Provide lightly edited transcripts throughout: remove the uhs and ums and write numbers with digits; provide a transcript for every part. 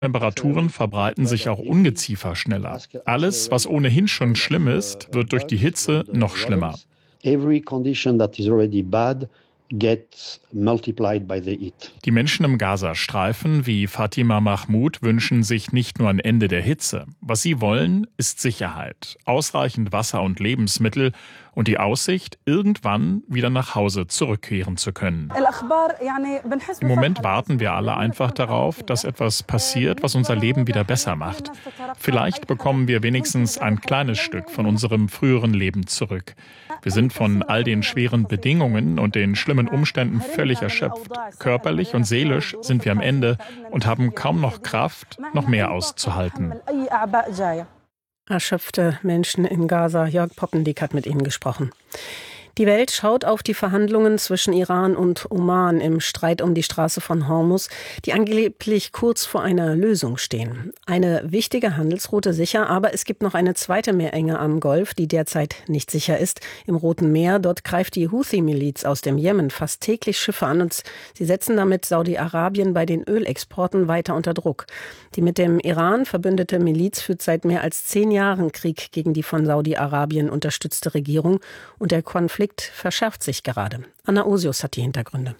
Temperaturen verbreiten sich auch Ungeziefer schneller. Alles, was ohnehin schon schlimm ist, wird durch die Hitze noch schlimmer. Die Menschen im Gazastreifen wie Fatima Mahmoud wünschen sich nicht nur ein Ende der Hitze. Was sie wollen, ist Sicherheit, ausreichend Wasser und Lebensmittel und die Aussicht, irgendwann wieder nach Hause zurückkehren zu können. Im Moment warten wir alle einfach darauf, dass etwas passiert, was unser Leben wieder besser macht. Vielleicht bekommen wir wenigstens ein kleines Stück von unserem früheren Leben zurück. Wir sind von all den schweren Bedingungen und den schlimmen Umständen völlig erschöpft. Körperlich und seelisch sind wir am Ende und haben kaum noch Kraft, noch mehr auszuhalten. Erschöpfte Menschen in Gaza. Jörg Poppendiek hat mit ihnen gesprochen. Die Welt schaut auf die Verhandlungen zwischen Iran und Oman im Streit um die Straße von Hormuz, die angeblich kurz vor einer Lösung stehen. Eine wichtige Handelsroute sicher, aber es gibt noch eine zweite Meerenge am Golf, die derzeit nicht sicher ist. Im Roten Meer, dort greift die Houthi-Miliz aus dem Jemen fast täglich Schiffe an und sie setzen damit Saudi-Arabien bei den Ölexporten weiter unter Druck. Die mit dem Iran verbündete Miliz führt seit mehr als 10 Jahren Krieg gegen die von Saudi-Arabien unterstützte Regierung und der Konflikt verschärft sich gerade. Anna Osius hat die Hintergründe.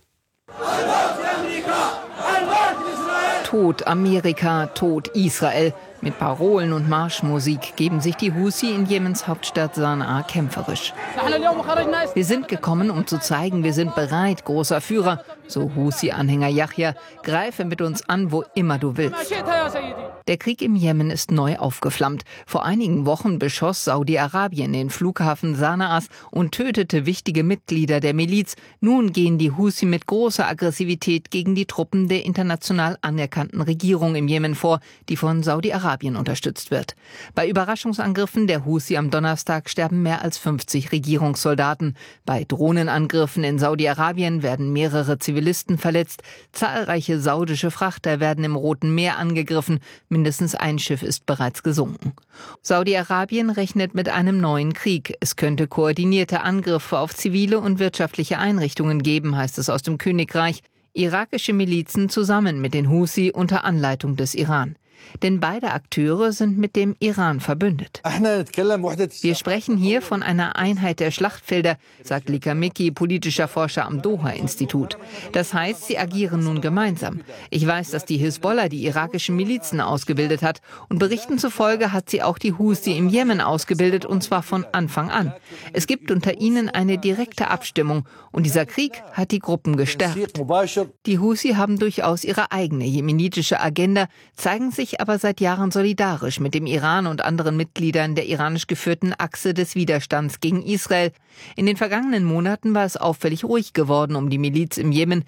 Tod Amerika, Tod Israel. Mit Parolen und Marschmusik geben sich die Houthi in Jemens Hauptstadt Sanaa kämpferisch. Wir sind gekommen, um zu zeigen, wir sind bereit, großer Führer. So Houthi-Anhänger Yahya, greife mit uns an, wo immer du willst. Der Krieg im Jemen ist neu aufgeflammt. Vor einigen Wochen beschoss Saudi-Arabien den Flughafen Sanaas und tötete wichtige Mitglieder der Miliz. Nun gehen die Houthi mit großer Aggressivität gegen die Truppen der international anerkannten Regierung im Jemen vor, die von Saudi-Arabien unterstützt wird. Bei Überraschungsangriffen der Houthi am Donnerstag sterben mehr als 50 Regierungssoldaten. Bei Drohnenangriffen in Saudi-Arabien werden mehrere Zivilisten verletzt. Zahlreiche saudische Frachter werden im Roten Meer angegriffen. Mindestens ein Schiff ist bereits gesunken. Saudi-Arabien rechnet mit einem neuen Krieg. Es könnte koordinierte Angriffe auf zivile und wirtschaftliche Einrichtungen geben, heißt es aus dem Königreich. Irakische Milizen zusammen mit den Houthi unter Anleitung des Iran. Denn beide Akteure sind mit dem Iran verbündet. Wir sprechen hier von einer Einheit der Schlachtfelder, sagt Lika Miki, politischer Forscher am Doha-Institut. Das heißt, sie agieren nun gemeinsam. Ich weiß, dass die Hisbollah die irakischen Milizen ausgebildet hat. Und Berichten zufolge hat sie auch die Houthi im Jemen ausgebildet, und zwar von Anfang an. Es gibt unter ihnen eine direkte Abstimmung. Und dieser Krieg hat die Gruppen gestärkt. Die Houthi haben durchaus ihre eigene jemenitische Agenda, zeigen sich aber seit Jahren solidarisch mit dem Iran und anderen Mitgliedern der iranisch geführten Achse des Widerstands gegen Israel. In den vergangenen Monaten war es auffällig ruhig geworden um die Miliz im Jemen.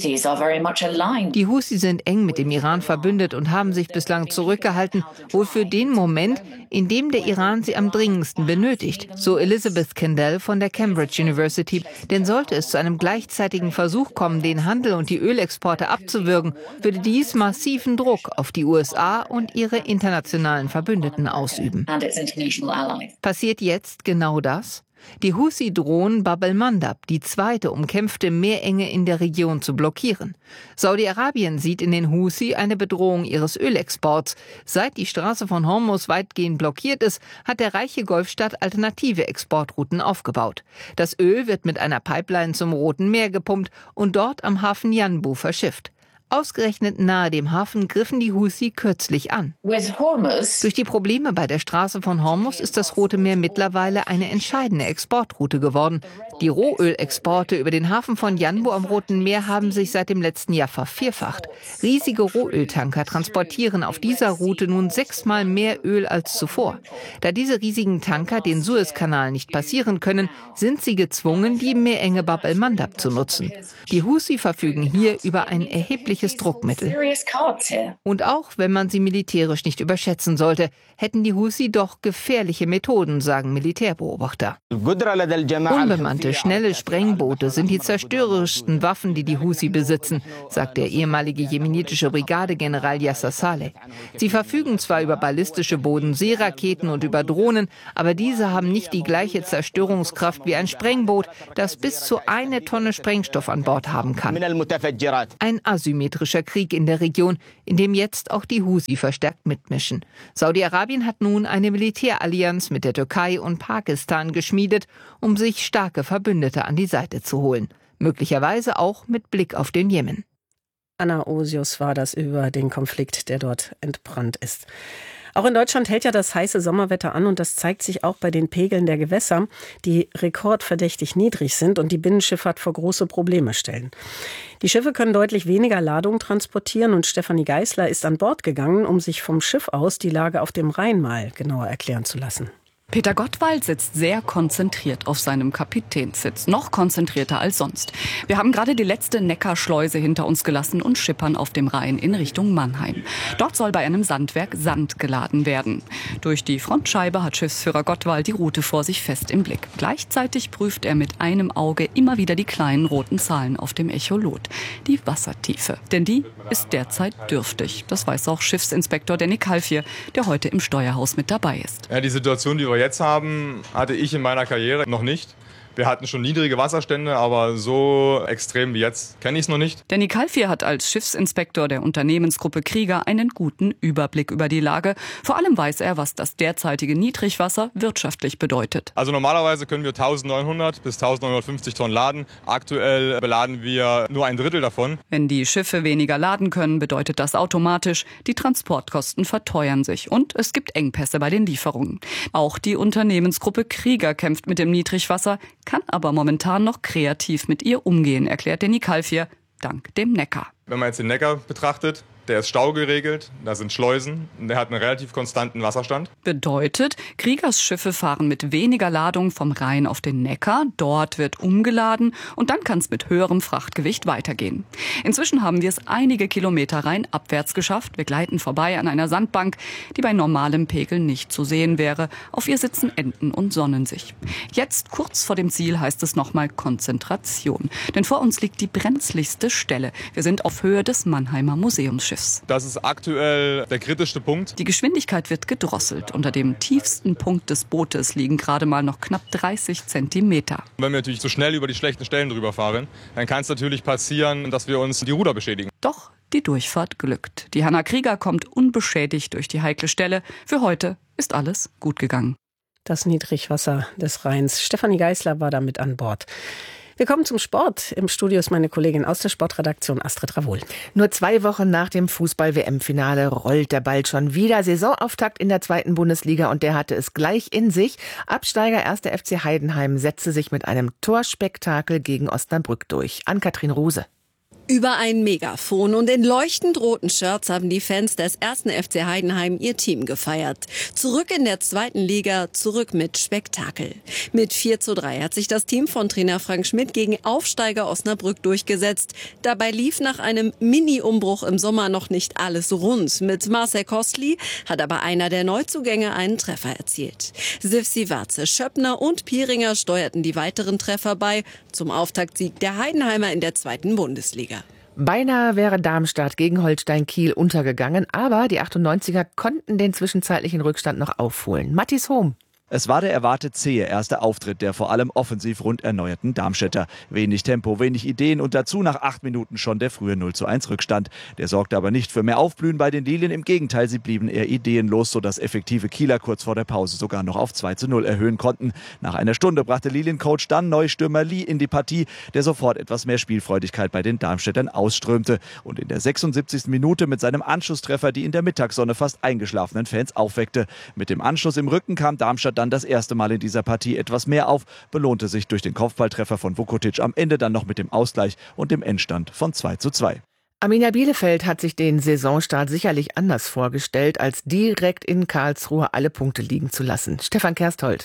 Die Houthi sind eng mit dem Iran verbündet und haben sich bislang zurückgehalten, wohl für den Moment, in dem der Iran sie am dringendsten benötigt, so Elizabeth Kendall von der Cambridge University. Denn sollte es zu einem gleichzeitigen Versuch kommen, den Handel und die Ölexporte abzuwürgen, würde dies massiven Druck auf die USA und ihre internationalen Verbündeten ausüben. Passiert jetzt genau das? Die Houthi drohen Bab el-Mandab, die zweite umkämpfte Meerenge in der Region, zu blockieren. Saudi-Arabien sieht in den Houthi eine Bedrohung ihres Ölexports. Seit die Straße von Hormuz weitgehend blockiert ist, hat der reiche Golfstaat alternative Exportrouten aufgebaut. Das Öl wird mit einer Pipeline zum Roten Meer gepumpt und dort am Hafen Yanbu verschifft. Ausgerechnet nahe dem Hafen griffen die Houthi kürzlich an. Durch die Probleme bei der Straße von Hormuz ist das Rote Meer mittlerweile eine entscheidende Exportroute geworden. Die Rohölexporte über den Hafen von Yanbu am Roten Meer haben sich seit dem letzten Jahr vervierfacht. Riesige Rohöltanker transportieren auf dieser Route nun 6-mal mehr Öl als zuvor. Da diese riesigen Tanker den Suezkanal nicht passieren können, sind sie gezwungen, die Meerenge Bab el-Mandab zu nutzen. Die Houthi verfügen hier über ein erhebliches Druckmittel. Und auch wenn man sie militärisch nicht überschätzen sollte, hätten die Houthi doch gefährliche Methoden, sagen Militärbeobachter. Unbemannte Sogenannte schnelle Sprengboote sind die zerstörerischsten Waffen, die die Husi besitzen, sagt der ehemalige jemenitische Brigadegeneral Yasser Saleh. Sie verfügen zwar über ballistische Bodenseeraketen und über Drohnen, aber diese haben nicht die gleiche Zerstörungskraft wie ein Sprengboot, das bis zu 1 Tonne Sprengstoff an Bord haben kann. Ein asymmetrischer Krieg in der Region, in dem jetzt auch die Husi verstärkt mitmischen. Saudi-Arabien hat nun eine Militärallianz mit der Türkei und Pakistan geschmiedet, um sich starke Verbündete an die Seite zu holen. Möglicherweise auch mit Blick auf den Jemen. Anna Osius war das über den Konflikt, der dort entbrannt ist. Auch in Deutschland hält ja das heiße Sommerwetter an und das zeigt sich auch bei den Pegeln der Gewässer, die rekordverdächtig niedrig sind und die Binnenschifffahrt vor große Probleme stellen. Die Schiffe können deutlich weniger Ladung transportieren und Stefanie Geisler ist an Bord gegangen, um sich vom Schiff aus die Lage auf dem Rhein mal genauer erklären zu lassen. Peter Gottwald sitzt sehr konzentriert auf seinem Kapitänssitz, noch konzentrierter als sonst. Wir haben gerade die letzte Neckarschleuse hinter uns gelassen und schippern auf dem Rhein in Richtung Mannheim. Dort soll bei einem Sandwerk Sand geladen werden. Durch die Frontscheibe hat Schiffsführer Gottwald die Route vor sich fest im Blick. Gleichzeitig prüft er mit einem Auge immer wieder die kleinen roten Zahlen auf dem Echolot. Die Wassertiefe, denn die ist derzeit dürftig. Das weiß auch Schiffsinspektor Danny Kalfier, der heute im Steuerhaus mit dabei ist. Ja, die Situation, die wir jetzt haben, hatte ich in meiner Karriere noch nicht. Wir hatten schon niedrige Wasserstände, aber so extrem wie jetzt kenne ich es noch nicht. Danny Kalfier hat als Schiffsinspektor der Unternehmensgruppe Krieger einen guten Überblick über die Lage. Vor allem weiß er, was das derzeitige Niedrigwasser wirtschaftlich bedeutet. Also normalerweise können wir 1900 bis 1950 Tonnen laden. Aktuell beladen wir nur 1/3 davon. Wenn die Schiffe weniger laden können, bedeutet das automatisch, die Transportkosten verteuern sich und es gibt Engpässe bei den Lieferungen. Auch die Unternehmensgruppe Krieger kämpft mit dem Niedrigwasser, kann aber momentan noch kreativ mit ihr umgehen, erklärt Danny Kalfier, dank dem Neckar. Wenn man jetzt den Neckar betrachtet, der ist staugeregelt, da sind Schleusen und der hat einen relativ konstanten Wasserstand. Bedeutet, Kriegers Schiffe fahren mit weniger Ladung vom Rhein auf den Neckar, dort wird umgeladen und dann kann es mit höherem Frachtgewicht weitergehen. Inzwischen haben wir es einige Kilometer rheinabwärts geschafft. Wir gleiten vorbei an einer Sandbank, die bei normalem Pegel nicht zu sehen wäre. Auf ihr sitzen Enten und sonnen sich. Jetzt, kurz vor dem Ziel, heißt es nochmal Konzentration. Denn vor uns liegt die brenzligste Stelle. Wir sind auf Höhe des Mannheimer Museumsschiffs. Das ist aktuell der kritischste Punkt. Die Geschwindigkeit wird gedrosselt. Unter dem tiefsten Punkt des Bootes liegen gerade mal noch knapp 30 Zentimeter. Wenn wir natürlich zu schnell über die schlechten Stellen drüber fahren, dann kann es natürlich passieren, dass wir uns die Ruder beschädigen. Doch die Durchfahrt glückt. Die Hanna Krieger kommt unbeschädigt durch die heikle Stelle. Für heute ist alles gut gegangen. Das Niedrigwasser des Rheins. Stefanie Geisler war damit an Bord. Wir kommen zum Sport. Im Studio ist meine Kollegin aus der Sportredaktion Astrid Ravol. Nur 2 Wochen nach dem Fußball-WM-Finale rollt der Ball schon wieder. Saisonauftakt in der 2. Bundesliga und der hatte es gleich in sich. Absteiger 1. FC Heidenheim setzte sich mit einem Torspektakel gegen Osnabrück durch. Ann-Kathrin Ruse. Über ein Megafon und in leuchtend roten Shirts haben die Fans des 1. FC Heidenheim ihr Team gefeiert. Zurück in der 2. Liga, zurück mit Spektakel. Mit 4:3 hat sich das Team von Trainer Frank Schmidt gegen Aufsteiger Osnabrück durchgesetzt. Dabei lief nach einem Mini-Umbruch im Sommer noch nicht alles rund. Mit Marcel Kostli hat aber einer der Neuzugänge einen Treffer erzielt. Sivsi Warze, Schöppner und Pieringer steuerten die weiteren Treffer bei zum Auftaktsieg der Heidenheimer in der 2. Bundesliga. Beinahe wäre Darmstadt gegen Holstein Kiel untergegangen, aber die 98er konnten den zwischenzeitlichen Rückstand noch aufholen. Mattis Hohm. Es war der erwartet zähe erste Auftritt der vor allem offensiv rund erneuerten Darmstädter. Wenig Tempo, wenig Ideen und dazu nach 8 Minuten schon der frühe 0:1 Rückstand. Der sorgte aber nicht für mehr Aufblühen bei den Lilien. Im Gegenteil, sie blieben eher ideenlos, sodass effektive Kieler kurz vor der Pause sogar noch auf 2:0 erhöhen konnten. Nach einer Stunde brachte Liliencoach dann Neustürmer Lee in die Partie, der sofort etwas mehr Spielfreudigkeit bei den Darmstädtern ausströmte und in der 76. Minute mit seinem Anschlusstreffer die in der Mittagssonne fast eingeschlafenen Fans aufweckte. Mit dem Anschluss im Rücken kam Darmstadt dann das erste Mal in dieser Partie etwas mehr auf, belohnte sich durch den Kopfballtreffer von Vukotic am Ende dann noch mit dem Ausgleich und dem Endstand von 2:2. Arminia Bielefeld hat sich den Saisonstart sicherlich anders vorgestellt, als direkt in Karlsruhe alle Punkte liegen zu lassen. Stefan Kersthold.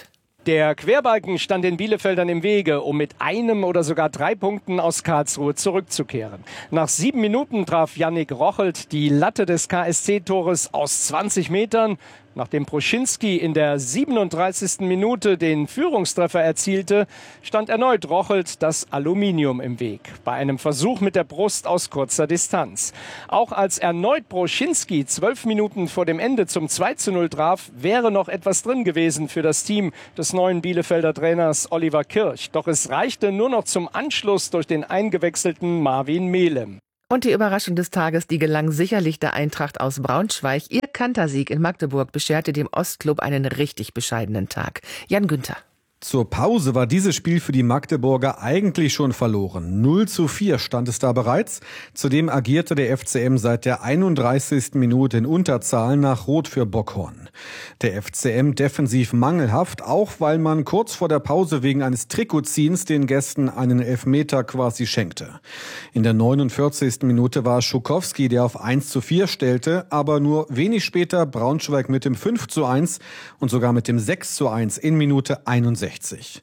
Der Querbalken stand den Bielefeldern im Wege, um mit einem oder sogar 3 Punkten aus Karlsruhe zurückzukehren. Nach 7 Minuten traf Yannick Rochelt die Latte des KSC-Tores aus 20 Metern. Nachdem Proschinski in der 37. Minute den Führungstreffer erzielte, stand erneut Rochelt das Aluminium im Weg. Bei einem Versuch mit der Brust aus kurzer Distanz. Auch als erneut Proschinski 12 Minuten vor dem Ende zum 2:0 traf, wäre noch etwas drin gewesen für das Team des neuen Bielefelder Trainers Oliver Kirch. Doch es reichte nur noch zum Anschluss durch den eingewechselten Marvin Mehlem. Und die Überraschung des Tages, die gelang sicherlich der Eintracht aus Braunschweig. Ihr Kantersieg in Magdeburg bescherte dem Ostklub einen richtig bescheidenen Tag. Jan Günther. Zur Pause war dieses Spiel für die Magdeburger eigentlich schon verloren. 0:4 stand es da bereits. Zudem agierte der FCM seit der 31. Minute in Unterzahl nach Rot für Bockhorn. Der FCM defensiv mangelhaft, auch weil man kurz vor der Pause wegen eines Trikotziehens den Gästen einen Elfmeter quasi schenkte. In der 49. Minute war Schukowski, der auf 1:4 stellte, aber nur wenig später Braunschweig mit dem 5:1 und sogar mit dem 6:1 in Minute 61.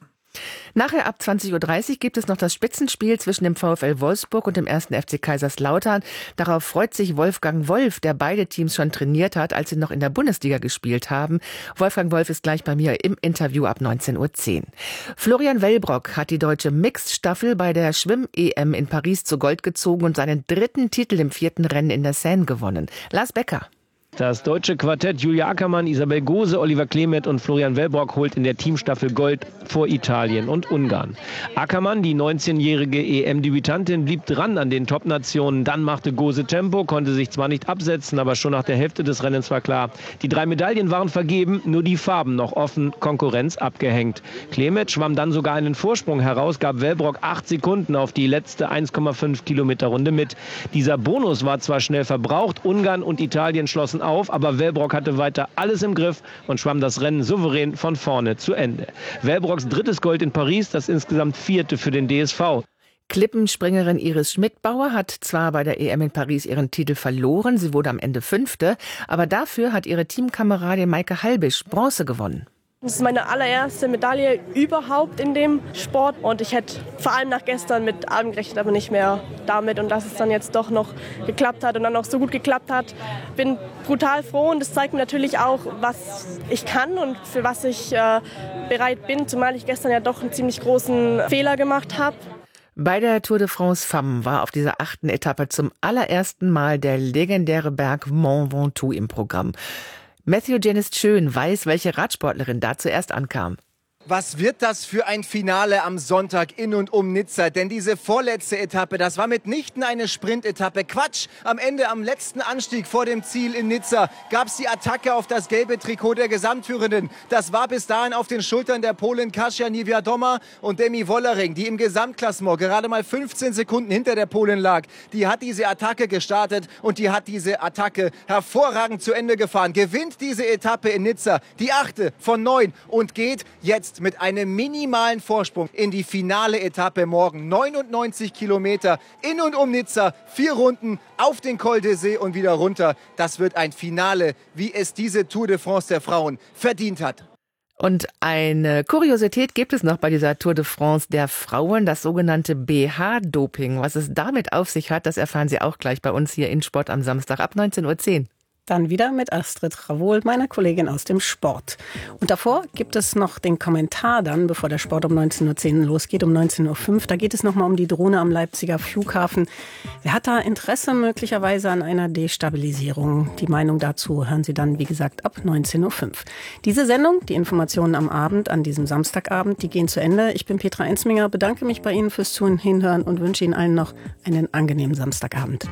Nachher ab 20:30 Uhr gibt es noch das Spitzenspiel zwischen dem VfL Wolfsburg und dem 1. FC Kaiserslautern. Darauf freut sich Wolfgang Wolf, der beide Teams schon trainiert hat, als sie noch in der Bundesliga gespielt haben. Wolfgang Wolf ist gleich bei mir im Interview ab 19:10 Uhr. Florian Wellbrock hat die deutsche Mixed-Staffel bei der Schwimm-EM in Paris zu Gold gezogen und seinen 3. Titel im 4. Rennen in der Seine gewonnen. Lars Becker. Das deutsche Quartett Julia Ackermann, Isabel Gose, Oliver Klemet und Florian Wellbrock holt in der Teamstaffel Gold vor Italien und Ungarn. Ackermann, die 19-jährige EM-Debütantin, blieb dran an den Top-Nationen. Dann machte Gose Tempo, konnte sich zwar nicht absetzen, aber schon nach der Hälfte des Rennens war klar, die 3 Medaillen waren vergeben, nur die Farben noch offen, Konkurrenz abgehängt. Klemet schwamm dann sogar einen Vorsprung heraus, gab Wellbrock 8 Sekunden auf die letzte 1,5 Kilometer Runde mit. Dieser Bonus war zwar schnell verbraucht, Ungarn und Italien schlossen auf, aber Wellbrock hatte weiter alles im Griff und schwamm das Rennen souverän von vorne zu Ende. Wellbrocks 3. Gold in Paris, das insgesamt 4. für den DSV. Klippenspringerin Iris Schmidbauer hat zwar bei der EM in Paris ihren Titel verloren, sie wurde am Ende 5., aber dafür hat ihre Teamkameradin Maike Halbisch Bronze gewonnen. Das ist meine allererste Medaille überhaupt in dem Sport und ich hätte vor allem nach gestern mit allem gerechnet, aber nicht mehr damit, und dass es dann jetzt doch noch geklappt hat und dann auch so gut geklappt hat. Bin brutal froh und das zeigt mir natürlich auch, was ich kann und für was ich bereit bin, zumal ich gestern ja doch einen ziemlich großen Fehler gemacht habe. Bei der Tour de France Femmes war auf dieser 8. Etappe zum allerersten Mal der legendäre Berg Mont Ventoux im Programm. Matthew Jennist Schön weiß, welche Radsportlerin da zuerst ankam. Was wird das für ein Finale am Sonntag in und um Nizza? Denn diese vorletzte Etappe, das war mitnichten eine Sprintetappe. Quatsch! Am Ende, am letzten Anstieg vor dem Ziel in Nizza, gab es die Attacke auf das gelbe Trikot der Gesamtführenden. Das war bis dahin auf den Schultern der Polin Kasia Niewiadoma und Demi Wollering, die im Gesamtklassement gerade mal 15 Sekunden hinter der Polin lag. Die hat diese Attacke gestartet und die hat diese Attacke hervorragend zu Ende gefahren. Gewinnt diese Etappe in Nizza, die 8. von 9 und geht jetzt mit einem minimalen Vorsprung in die finale Etappe morgen. 99 Kilometer in und um Nizza, 4 Runden auf den Col d'Essai und wieder runter. Das wird ein Finale, wie es diese Tour de France der Frauen verdient hat. Und eine Kuriosität gibt es noch bei dieser Tour de France der Frauen, das sogenannte BH-Doping. Was es damit auf sich hat, das erfahren Sie auch gleich bei uns hier in Sport am Samstag ab 19:10 Uhr. Dann wieder mit Astrid Ravohl, meiner Kollegin aus dem Sport. Und davor gibt es noch den Kommentar dann, bevor der Sport um 19:10 Uhr losgeht, um 19:05 Uhr. Da geht es nochmal um die Drohne am Leipziger Flughafen. Wer hat da Interesse möglicherweise an einer Destabilisierung? Die Meinung dazu hören Sie dann, wie gesagt, ab 19:05 Uhr. Diese Sendung, die Informationen am Abend, an diesem Samstagabend, die gehen zu Ende. Ich bin Petra Ensminger, bedanke mich bei Ihnen fürs Zuhören, Hinhören und wünsche Ihnen allen noch einen angenehmen Samstagabend.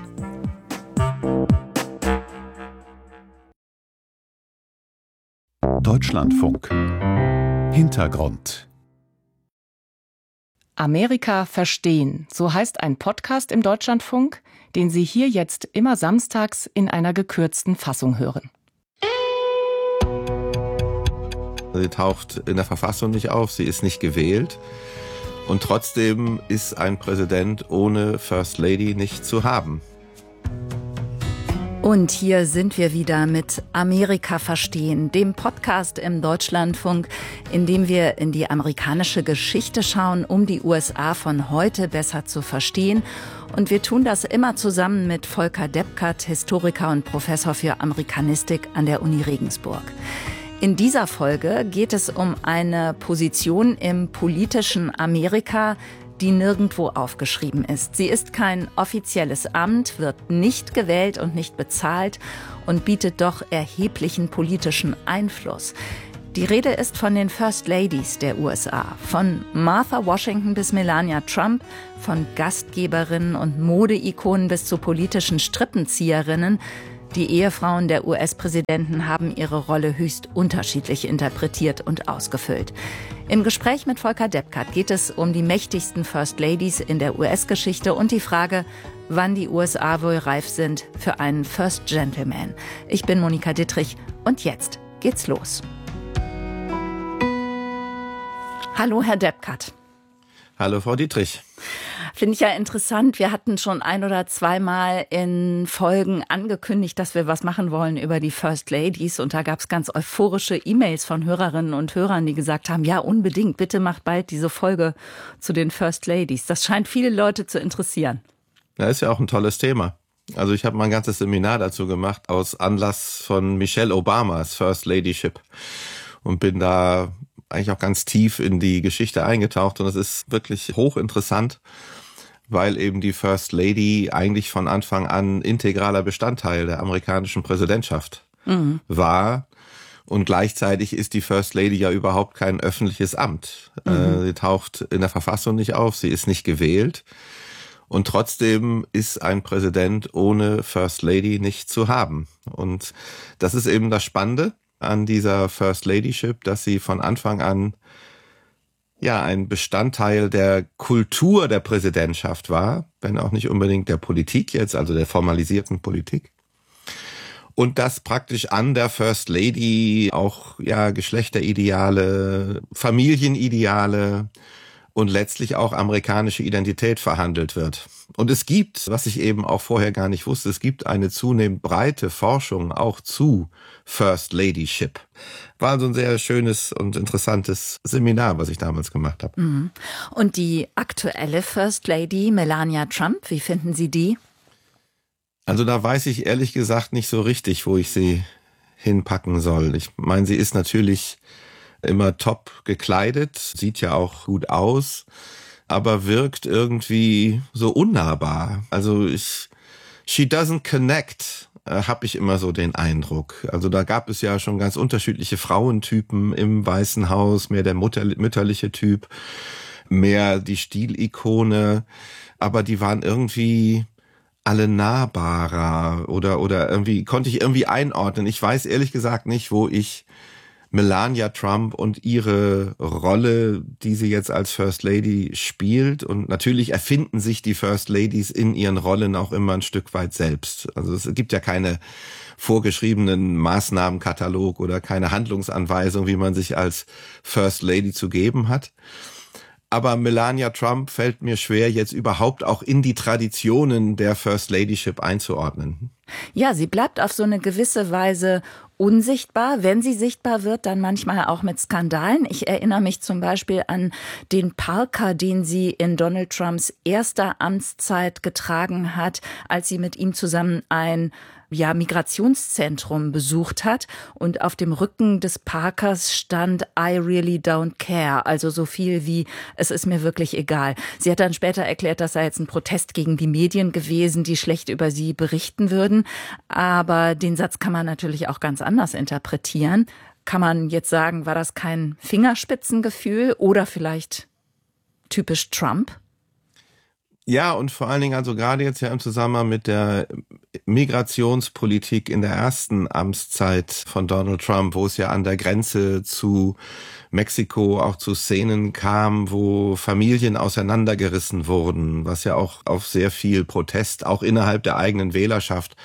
Deutschlandfunk. Hintergrund. Amerika verstehen, so heißt ein Podcast im Deutschlandfunk, den Sie hier jetzt immer samstags in einer gekürzten Fassung hören. Sie taucht in der Verfassung nicht auf, sie ist nicht gewählt. Und trotzdem ist ein Präsident ohne First Lady nicht zu haben. Und hier sind wir wieder mit Amerika verstehen, dem Podcast im Deutschlandfunk, in dem wir in die amerikanische Geschichte schauen, um die USA von heute besser zu verstehen. Und wir tun das immer zusammen mit Volker Deppkert, Historiker und Professor für Amerikanistik an der Uni Regensburg. In dieser Folge geht es um eine Position im politischen Amerika, die nirgendwo aufgeschrieben ist. Sie ist kein offizielles Amt, wird nicht gewählt und nicht bezahlt und bietet doch erheblichen politischen Einfluss. Die Rede ist von den First Ladies der USA, von Martha Washington bis Melania Trump, von Gastgeberinnen und Modeikonen bis zu politischen Strippenzieherinnen. Die Ehefrauen der US-Präsidenten haben ihre Rolle höchst unterschiedlich interpretiert und ausgefüllt. Im Gespräch mit Volker Deppkert geht es um die mächtigsten First Ladies in der US-Geschichte und die Frage, wann die USA wohl reif sind für einen First Gentleman. Ich bin Monika Dittrich und jetzt geht's los. Hallo, Herr Deppkert. Hallo, Frau Dittrich. Finde ich ja interessant. Wir hatten schon 1 oder 2 Mal in Folgen angekündigt, dass wir was machen wollen über die First Ladies. Und da gab es ganz euphorische E-Mails von Hörerinnen und Hörern, die gesagt haben, ja, unbedingt, bitte macht bald diese Folge zu den First Ladies. Das scheint viele Leute zu interessieren. Ja, ist ja auch ein tolles Thema. Also ich habe mal ein ganzes Seminar dazu gemacht, aus Anlass von Michelle Obamas First Ladyship. Und bin da eigentlich auch ganz tief in die Geschichte eingetaucht. Und es ist wirklich hochinteressant, weil eben die First Lady eigentlich von Anfang an integraler Bestandteil der amerikanischen Präsidentschaft war. Und gleichzeitig ist die First Lady ja überhaupt kein öffentliches Amt. Sie taucht in der Verfassung nicht auf, sie ist nicht gewählt. Und trotzdem ist ein Präsident ohne First Lady nicht zu haben. Und das ist eben das Spannende an dieser First Ladyship, dass sie von Anfang an ja ein Bestandteil der Kultur der Präsidentschaft war, wenn auch nicht unbedingt der Politik jetzt, also der formalisierten Politik. Und dass praktisch an der First Lady auch ja Geschlechterideale, Familienideale und letztlich auch amerikanische Identität verhandelt wird. Und es gibt, was ich eben auch vorher gar nicht wusste, es gibt eine zunehmend breite Forschung auch zu First Ladyship. War also ein sehr schönes und interessantes Seminar, was ich damals gemacht habe. Und die aktuelle First Lady, Melania Trump, wie finden Sie die? Also da weiß ich ehrlich gesagt nicht so richtig, wo ich sie hinpacken soll. Ich meine, sie ist natürlich immer top gekleidet, sieht ja auch gut aus, aber wirkt irgendwie so unnahbar. Also she doesn't connect, habe ich immer so den Eindruck. Also da gab es ja schon ganz unterschiedliche Frauentypen im Weißen Haus, mehr der mütterliche Typ, mehr die Stilikone, aber die waren irgendwie alle nahbarer oder irgendwie konnte ich irgendwie einordnen. Ich weiß ehrlich gesagt nicht, wo ich Melania Trump und ihre Rolle, die sie jetzt als First Lady spielt. Und natürlich erfinden sich die First Ladies in ihren Rollen auch immer ein Stück weit selbst. Also es gibt ja keine vorgeschriebenen Maßnahmenkatalog oder keine Handlungsanweisung, wie man sich als First Lady zu geben hat. Aber Melania Trump fällt mir schwer, jetzt überhaupt auch in die Traditionen der First Ladyship einzuordnen. Ja, sie bleibt auf so eine gewisse Weise unsichtbar. Wenn sie sichtbar wird, dann manchmal auch mit Skandalen. Ich erinnere mich zum Beispiel an den Parker, den sie in Donald Trumps erster Amtszeit getragen hat, als sie mit ihm zusammen ein Migrationszentrum besucht hat und auf dem Rücken des Parkers stand I really don't care, also so viel wie es ist mir wirklich egal. Sie hat dann später erklärt, das sei jetzt ein Protest gegen die Medien gewesen, die schlecht über sie berichten würden, aber den Satz kann man natürlich auch ganz anders interpretieren. Kann man jetzt sagen, war das kein Fingerspitzengefühl oder vielleicht typisch Trump? Ja, und vor allen Dingen also gerade jetzt ja im Zusammenhang mit der Migrationspolitik in der ersten Amtszeit von Donald Trump, wo es ja an der Grenze zu Mexiko auch zu Szenen kam, wo Familien auseinandergerissen wurden, was ja auch auf sehr viel Protest, auch innerhalb der eigenen Wählerschaft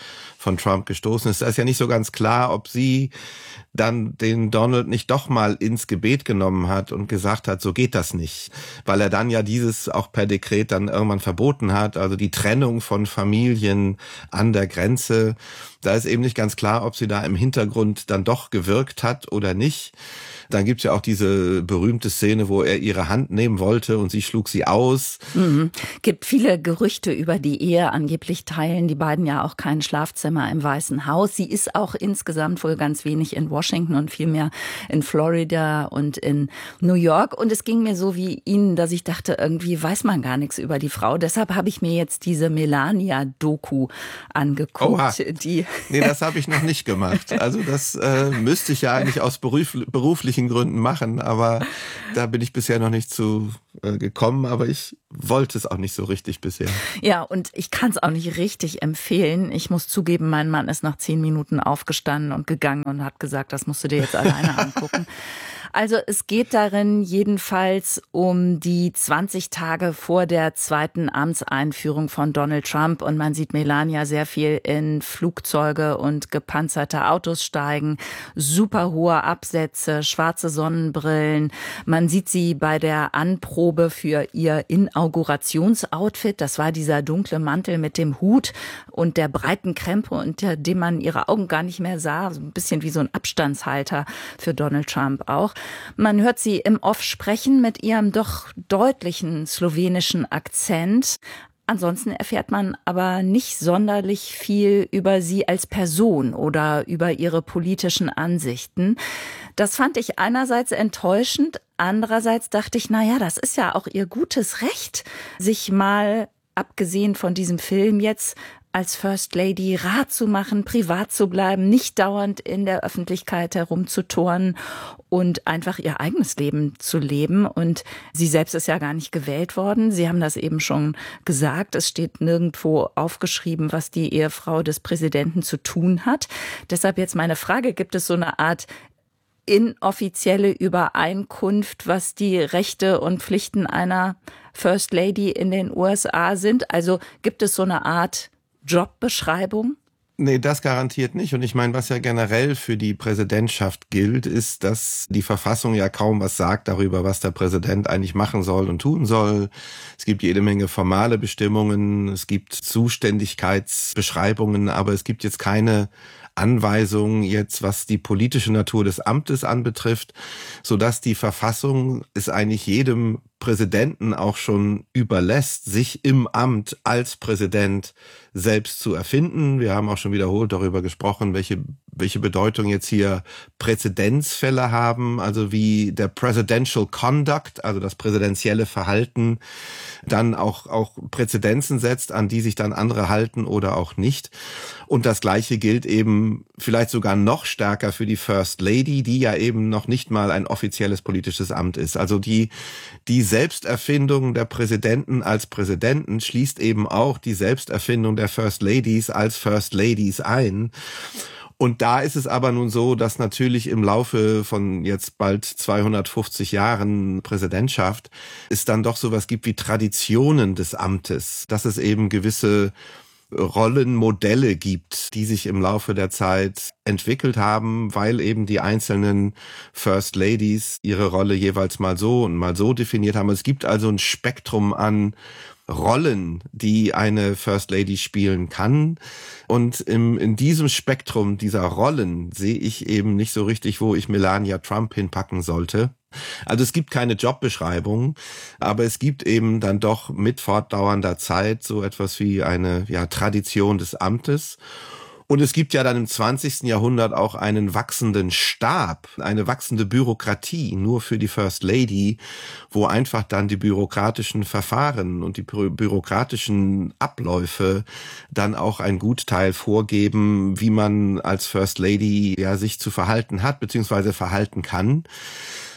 von Trump gestoßen ist. Da ist ja nicht so ganz klar, ob sie dann den Donald nicht doch mal ins Gebet genommen hat und gesagt hat, so geht das nicht. Weil er dann ja dieses auch per Dekret dann irgendwann verboten hat, also die Trennung von Familien an der Grenze. Da ist eben nicht ganz klar, ob sie da im Hintergrund dann doch gewirkt hat oder nicht. Dann gibt's ja auch diese berühmte Szene, wo er ihre Hand nehmen wollte und sie schlug sie aus. Gibt viele Gerüchte über die Ehe. Angeblich teilen die beiden ja auch kein Schlafzimmer im Weißen Haus. Sie ist auch insgesamt wohl ganz wenig in Washington und viel mehr in Florida und in New York. Und es ging mir so wie Ihnen, dass ich dachte, irgendwie weiß man gar nichts über die Frau. Deshalb habe ich mir jetzt diese Melania-Doku angeguckt. Oha. Nee, das habe ich noch nicht gemacht. Also das müsste ich ja eigentlich aus beruflichen Gründen machen, aber da bin ich bisher noch nicht zu gekommen, aber ich wollte es auch nicht so richtig bisher. Ja, und ich kann es auch nicht richtig empfehlen. Ich muss zugeben, mein Mann ist nach 10 Minuten aufgestanden und gegangen und hat gesagt, das musst du dir jetzt alleine angucken. Also es geht darin jedenfalls um die 20 Tage vor der zweiten Amtseinführung von Donald Trump und man sieht Melania sehr viel in Flugzeuge und gepanzerte Autos steigen, super hohe Absätze, schwarze Sonnenbrillen. Man sieht sie bei der Anprobe für ihr Inaugurationsoutfit. Das war dieser dunkle Mantel mit dem Hut und der breiten Krempe, unter dem man ihre Augen gar nicht mehr sah. So ein bisschen wie so ein Abstandshalter für Donald Trump auch. Man hört sie im Off sprechen mit ihrem doch deutlichen slowenischen Akzent. Ansonsten erfährt man aber nicht sonderlich viel über sie als Person oder über ihre politischen Ansichten. Das fand ich einerseits enttäuschend, andererseits dachte ich, naja, das ist ja auch ihr gutes Recht, sich mal, abgesehen von diesem Film jetzt, als First Lady Rat zu machen, privat zu bleiben, nicht dauernd in der Öffentlichkeit herumzuturnen und einfach ihr eigenes Leben zu leben. Und sie selbst ist ja gar nicht gewählt worden. Sie haben das eben schon gesagt. Es steht nirgendwo aufgeschrieben, was die Ehefrau des Präsidenten zu tun hat. Deshalb jetzt meine Frage, gibt es so eine Art inoffizielle Übereinkunft, was die Rechte und Pflichten einer First Lady in den USA sind? Also gibt es so eine Art Jobbeschreibung? Nee, das garantiert nicht. Und ich meine, was ja generell für die Präsidentschaft gilt, ist, dass die Verfassung ja kaum was sagt darüber, was der Präsident eigentlich machen soll und tun soll. Es gibt jede Menge formale Bestimmungen, es gibt Zuständigkeitsbeschreibungen, aber es gibt jetzt keine Anweisungen jetzt, was die politische Natur des Amtes anbetrifft, sodass die Verfassung es eigentlich jedem Präsidenten auch schon überlässt, sich im Amt als Präsident selbst zu erfinden. Wir haben auch schon wiederholt darüber gesprochen, welche Bedeutung jetzt hier Präzedenzfälle haben, also wie der Presidential Conduct, also das präsidentielle Verhalten, dann auch Präzedenzen setzt, an die sich dann andere halten oder auch nicht. Und das Gleiche gilt eben vielleicht sogar noch stärker für die First Lady, die ja eben noch nicht mal ein offizielles politisches Amt ist. Also die Selbsterfindung der Präsidenten als Präsidenten schließt eben auch die Selbsterfindung der First Ladies als First Ladies ein. Und da ist es aber nun so, dass natürlich im Laufe von jetzt bald 250 Jahren Präsidentschaft es dann doch sowas gibt wie Traditionen des Amtes, dass es eben gewisse Rollenmodelle gibt, die sich im Laufe der Zeit entwickelt haben, weil eben die einzelnen First Ladies ihre Rolle jeweils mal so und mal so definiert haben. Es gibt also ein Spektrum an Rollen, die eine First Lady spielen kann. Und in diesem Spektrum dieser Rollen sehe ich eben nicht so richtig, wo ich Melania Trump hinpacken sollte. Also es gibt keine Jobbeschreibung, aber es gibt eben dann doch mit fortdauernder Zeit so etwas wie eine Tradition des Amtes. Und es gibt ja dann im 20. Jahrhundert auch einen wachsenden Stab, eine wachsende Bürokratie nur für die First Lady, wo einfach dann die bürokratischen Verfahren und die bürokratischen Abläufe dann auch ein Gutteil vorgeben, wie man als First Lady sich zu verhalten hat, beziehungsweise verhalten kann.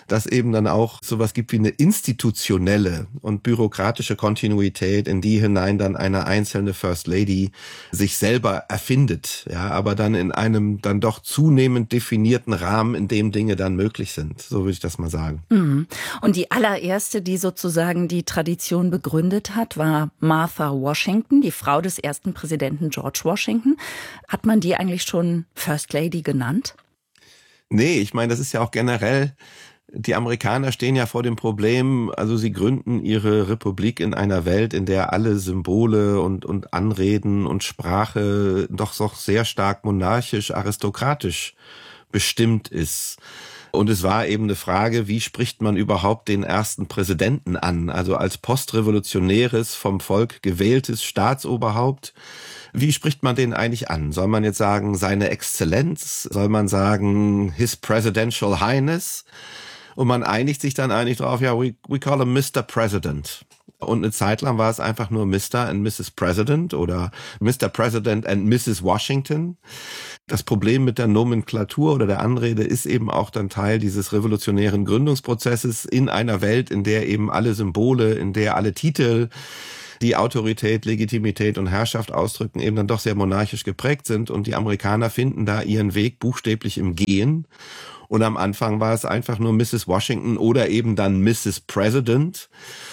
dass eben dann auch sowas gibt wie eine institutionelle und bürokratische Kontinuität, in die hinein dann eine einzelne First Lady sich selber erfindet, ja, aber dann in einem dann doch zunehmend definierten Rahmen, in dem Dinge dann möglich sind. So würde ich das mal sagen. Und die allererste, die sozusagen die Tradition begründet hat, war Martha Washington, die Frau des ersten Präsidenten George Washington. Hat man die eigentlich schon First Lady genannt? Nee, ich meine, das ist ja auch generell, die Amerikaner stehen ja vor dem Problem, also sie gründen ihre Republik in einer Welt, in der alle Symbole und Anreden und Sprache doch sehr stark monarchisch, aristokratisch bestimmt ist. Und es war eben eine Frage, wie spricht man überhaupt den ersten Präsidenten an? Also als postrevolutionäres, vom Volk gewähltes Staatsoberhaupt. Wie spricht man den eigentlich an? Soll man jetzt sagen, seine Exzellenz? Soll man sagen, His Presidential Highness? Und man einigt sich dann eigentlich drauf, ja, we call him Mr. President. Und eine Zeit lang war es einfach nur Mr. and Mrs. President oder Mr. President and Mrs. Washington. Das Problem mit der Nomenklatur oder der Anrede ist eben auch dann Teil dieses revolutionären Gründungsprozesses in einer Welt, in der eben alle Symbole, in der alle Titel, die Autorität, Legitimität und Herrschaft ausdrücken, eben dann doch sehr monarchisch geprägt sind. Und die Amerikaner finden da ihren Weg buchstäblich im Gehen. Und am Anfang war es einfach nur Mrs. Washington oder eben dann Mrs. President.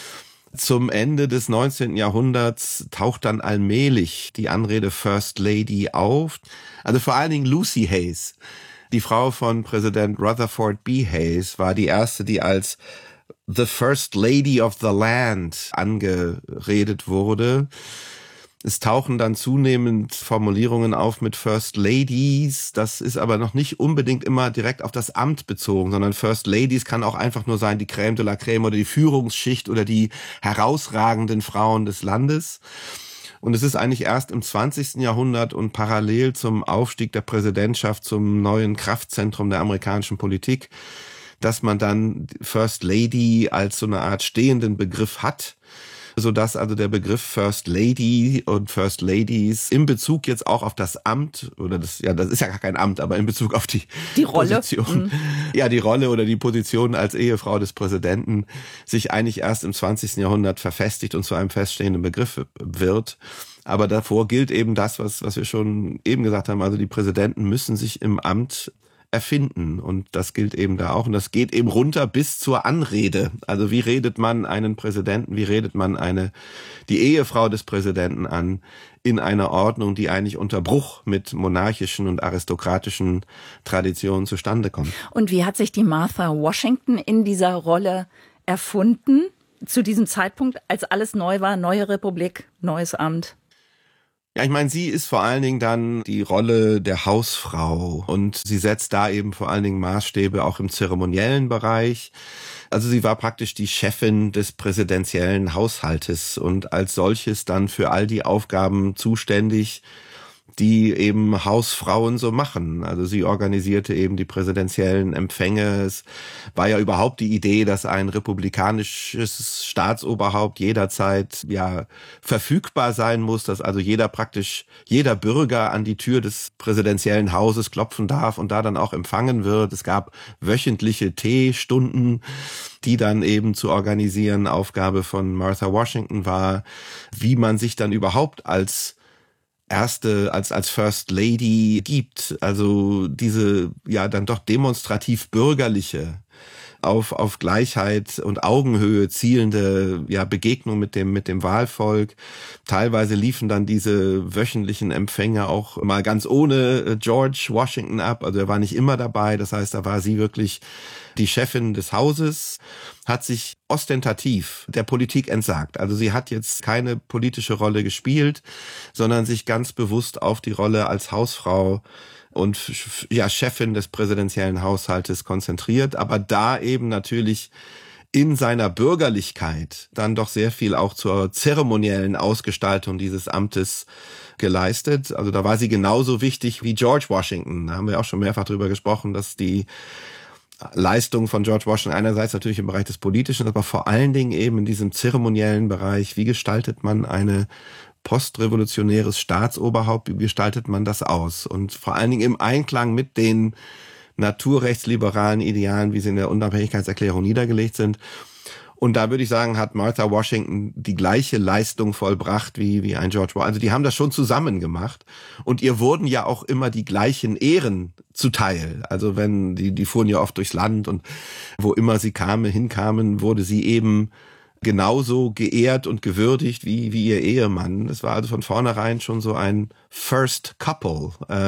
Zum Ende des 19. Jahrhunderts taucht dann allmählich die Anrede First Lady auf. Also vor allen Dingen Lucy Hayes, die Frau von Präsident Rutherford B. Hayes, war die erste, die als The First Lady of the Land angeredet wurde. Es tauchen dann zunehmend Formulierungen auf mit First Ladies. Das ist aber noch nicht unbedingt immer direkt auf das Amt bezogen, sondern First Ladies kann auch einfach nur sein, die Crème de la Crème oder die Führungsschicht oder die herausragenden Frauen des Landes. Und es ist eigentlich erst im 20. Jahrhundert und parallel zum Aufstieg der Präsidentschaft zum neuen Kraftzentrum der amerikanischen Politik, dass man dann First Lady als so eine Art stehenden Begriff hat, sodass also der Begriff First Lady und First Ladies in Bezug jetzt auch auf das Amt, oder das ist ja gar kein Amt, aber in Bezug auf die Rolle. Position, ja, die Rolle oder die Position als Ehefrau des Präsidenten sich eigentlich erst im 20. Jahrhundert verfestigt und zu einem feststehenden Begriff wird. Aber davor gilt eben das, was wir schon eben gesagt haben, also die Präsidenten müssen sich im Amt erfinden und das gilt eben da auch und das geht eben runter bis zur Anrede. Also wie redet man einen Präsidenten, wie redet man die Ehefrau des Präsidenten an in einer Ordnung, die eigentlich unter Bruch mit monarchischen und aristokratischen Traditionen zustande kommt. Und wie hat sich die Martha Washington in dieser Rolle erfunden zu diesem Zeitpunkt, als alles neu war, neue Republik, neues Amt? Ja, ich meine, sie ist vor allen Dingen dann die Rolle der Hausfrau und sie setzt da eben vor allen Dingen Maßstäbe auch im zeremoniellen Bereich. Also sie war praktisch die Chefin des präsidentiellen Haushaltes und als solches dann für all die Aufgaben zuständig, die eben Hausfrauen so machen. Also sie organisierte eben die präsidentiellen Empfänge. Es war ja überhaupt die Idee, dass ein republikanisches Staatsoberhaupt jederzeit verfügbar sein muss, dass also jeder Bürger an die Tür des präsidentiellen Hauses klopfen darf und da dann auch empfangen wird. Es gab wöchentliche Teestunden, die dann eben zu organisieren Aufgabe von Martha Washington war, wie man sich dann überhaupt als First Lady gibt, also diese dann doch demonstrativ bürgerliche, auf Gleichheit und Augenhöhe zielende Begegnung mit dem Wahlvolk. Teilweise liefen dann diese wöchentlichen Empfänge auch mal ganz ohne George Washington ab, also er war nicht immer dabei, das heißt, da war sie wirklich die Chefin des Hauses, hat sich ostentativ der Politik entsagt. Also sie hat jetzt keine politische Rolle gespielt, sondern sich ganz bewusst auf die Rolle als Hausfrau und Chefin des präsidentiellen Haushaltes konzentriert, aber da eben natürlich in seiner Bürgerlichkeit dann doch sehr viel auch zur zeremoniellen Ausgestaltung dieses Amtes geleistet. Also da war sie genauso wichtig wie George Washington. Da haben wir auch schon mehrfach drüber gesprochen, dass die Leistung von George Washington einerseits natürlich im Bereich des Politischen, aber vor allen Dingen eben in diesem zeremoniellen Bereich. Wie gestaltet man eine postrevolutionäres Staatsoberhaupt? Wie gestaltet man das aus? Und vor allen Dingen im Einklang mit den naturrechtsliberalen Idealen, wie sie in der Unabhängigkeitserklärung niedergelegt sind. Und da würde ich sagen, hat Martha Washington die gleiche Leistung vollbracht wie ein George Washington. Also die haben das schon zusammen gemacht. Und ihr wurden ja auch immer die gleichen Ehren zuteil. Also wenn die fuhren ja oft durchs Land und wo immer sie hinkamen, wurde sie eben genauso geehrt und gewürdigt wie ihr Ehemann. Das war also von vornherein schon so ein First Couple.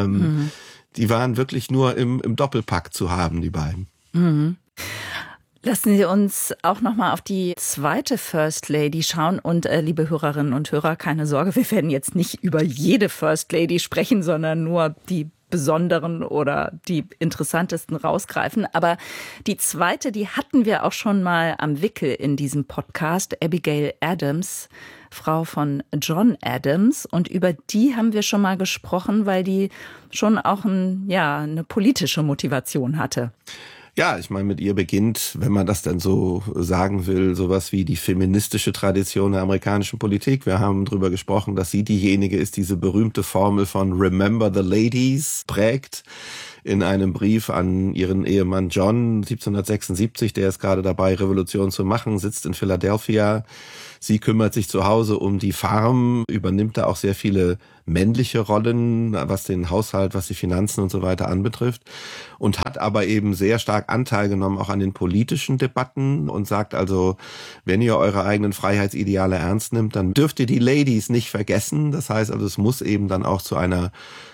Die waren wirklich nur im Doppelpack zu haben, die beiden. Mhm. Lassen Sie uns auch noch mal auf die zweite First Lady schauen. Und liebe Hörerinnen und Hörer, keine Sorge, wir werden jetzt nicht über jede First Lady sprechen, sondern nur die besonderen oder die interessantesten rausgreifen. Aber die zweite, die hatten wir auch schon mal am Wickel in diesem Podcast, Abigail Adams, Frau von John Adams. Und über die haben wir schon mal gesprochen, weil die schon auch eine politische Motivation hatte. Ja, ich meine, mit ihr beginnt, wenn man das denn so sagen will, sowas wie die feministische Tradition der amerikanischen Politik. Wir haben drüber gesprochen, dass sie diejenige ist, diese berühmte Formel von Remember the Ladies prägt. In einem Brief an ihren Ehemann John 1776, der ist gerade dabei, Revolution zu machen, sitzt in Philadelphia. Sie kümmert sich zu Hause um die Farm, übernimmt da auch sehr viele männliche Rollen, was den Haushalt, was die Finanzen und so weiter anbetrifft, und hat aber eben sehr stark Anteil genommen auch an den politischen Debatten und sagt also, wenn ihr eure eigenen Freiheitsideale ernst nimmt, dann dürft ihr die Ladies nicht vergessen. Das heißt also, es muss eben dann auch zu einer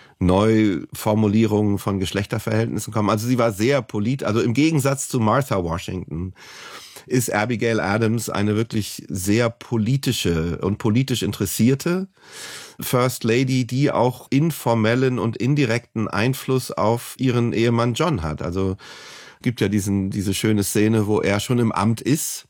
Neuformulierung von Geschlechterverhältnissen kommen. Also sie war sehr also im Gegensatz zu Martha Washington ist Abigail Adams eine wirklich sehr politische und politisch interessierte First Lady, die auch informellen und indirekten Einfluss auf ihren Ehemann John hat. Also gibt ja diese schöne Szene, wo er schon im Amt ist.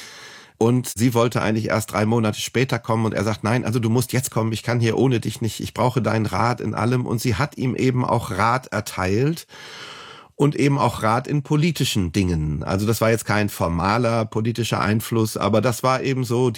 Und sie wollte eigentlich erst 3 Monate später kommen und er sagt, nein, also du musst jetzt kommen, ich kann hier ohne dich nicht, ich brauche deinen Rat in allem. Und sie hat ihm eben auch Rat erteilt und eben auch Rat in politischen Dingen. Also das war jetzt kein formaler politischer Einfluss, aber das war eben so